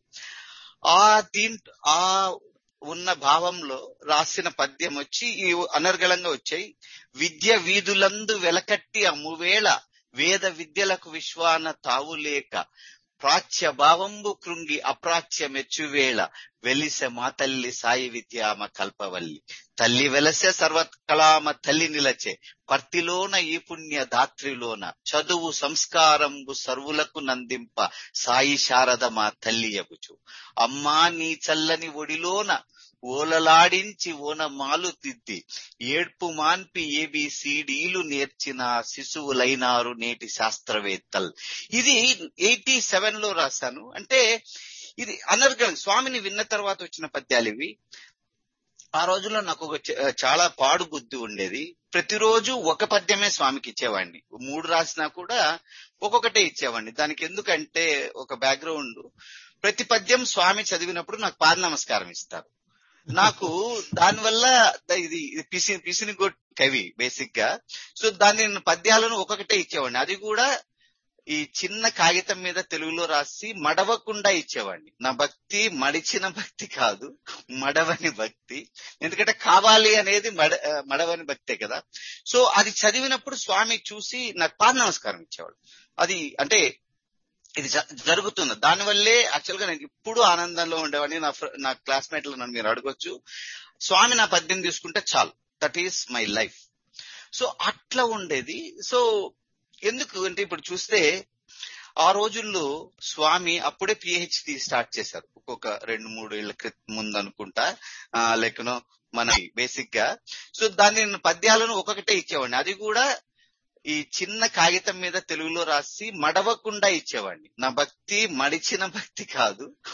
[SPEAKER 7] ఆ ఉన్న భావంలో రాసిన పద్యం వచ్చి అనర్గళంగా వచ్చాయి. విద్య వీధులందు వెలకట్టి అమ్మువేళ వేద విద్యలకు విశ్వాన తావులేక ప్రాచ్య భావంబు కృంగి అప్రాచ్య మెచ్చువేళ వెలిసె మా తల్లి సాయి విద్యామ కల్పవల్లి తల్లి వెలసె సర్వకళామ తల్లి నిలచే పర్తిలోన ఈ పుణ్య దాత్రిలోన చదువు సంస్కారంబు సర్వులకు నందింప సాయి శారద మా తల్లి యగుచు అమ్మా నీ చల్లని ఒడిలోన ఓలలాడించి ఓనమాలు దిద్ది ఏడ్పు మాన్పి ఏబిసిడీలు నేర్చిన శిశువులైనారు నేటి శాస్త్రవేత్తలు. ఇది 87 లో రాశాను. అంటే ఇది అనర్గళం. స్వామిని విన్న తర్వాత వచ్చిన పద్యాలు ఇవి. ఆ రోజుల్లో నాకు చాలా పాడు బుద్ధి ఉండేది. ప్రతిరోజు ఒక పద్యమే స్వామికి ఇచ్చేవాడిని. 3 రాసినా కూడా ఒక్కొక్కటే ఇచ్చేవాడిని. దానికి ఎందుకంటే ఒక బ్యాక్గ్రౌండ్, ప్రతి పద్యం స్వామి చదివినప్పుడు నాకు పాద నమస్కారం ఇస్తారు. నాకు దానివల్ల ఇది పిసిని కవి బేసిక్ గా. సో దాన్ని పద్యాలను ఒక్కొక్కటే ఇచ్చేవాడిని. అది కూడా ఈ చిన్న కాగితం మీద తెలుగులో రాసి మడవకుండా ఇచ్చేవాడిని. నా భక్తి మడిచిన భక్తి కాదు, మడవని భక్తి. ఎందుకంటే కావాలి అనేది మడవని భక్తే కదా. సో అది చదివినప్పుడు స్వామి చూసి నాకు పాద నమస్కారం ఇచ్చేవాడు. అది అంటే ఇది జరుగుతుంది. దానివల్లే యాక్చువల్ గా నేను ఇప్పుడు ఆనందంలో ఉండేవాడిని. నా క్లాస్మేట్లు నన్ను మీరు అడగొచ్చు, స్వామి నా పద్యం తీసుకుంటే చాలు, that is my life. So అట్లా ఉండేది. సో ఎందుకు అంటే ఇప్పుడు చూస్తే ఆ రోజుల్లో స్వామి అప్పుడే పిహెచ్డి స్టార్ట్ చేశారు. ఒక్కొక్క 2-3 ఏళ్ల ముందు అనుకుంటా, లేకనో మన బేసిక్ గా. సో దాన్ని పద్యాలను ఒక్కొక్కటే ఇచ్చేవాడిని. అది కూడా ఈ చిన్న కాగితం మీద తెలుగులో రాసి మడవకుండా ఇచ్చేవాడిని. నా భక్తి మడిచిన భక్తి కాదు,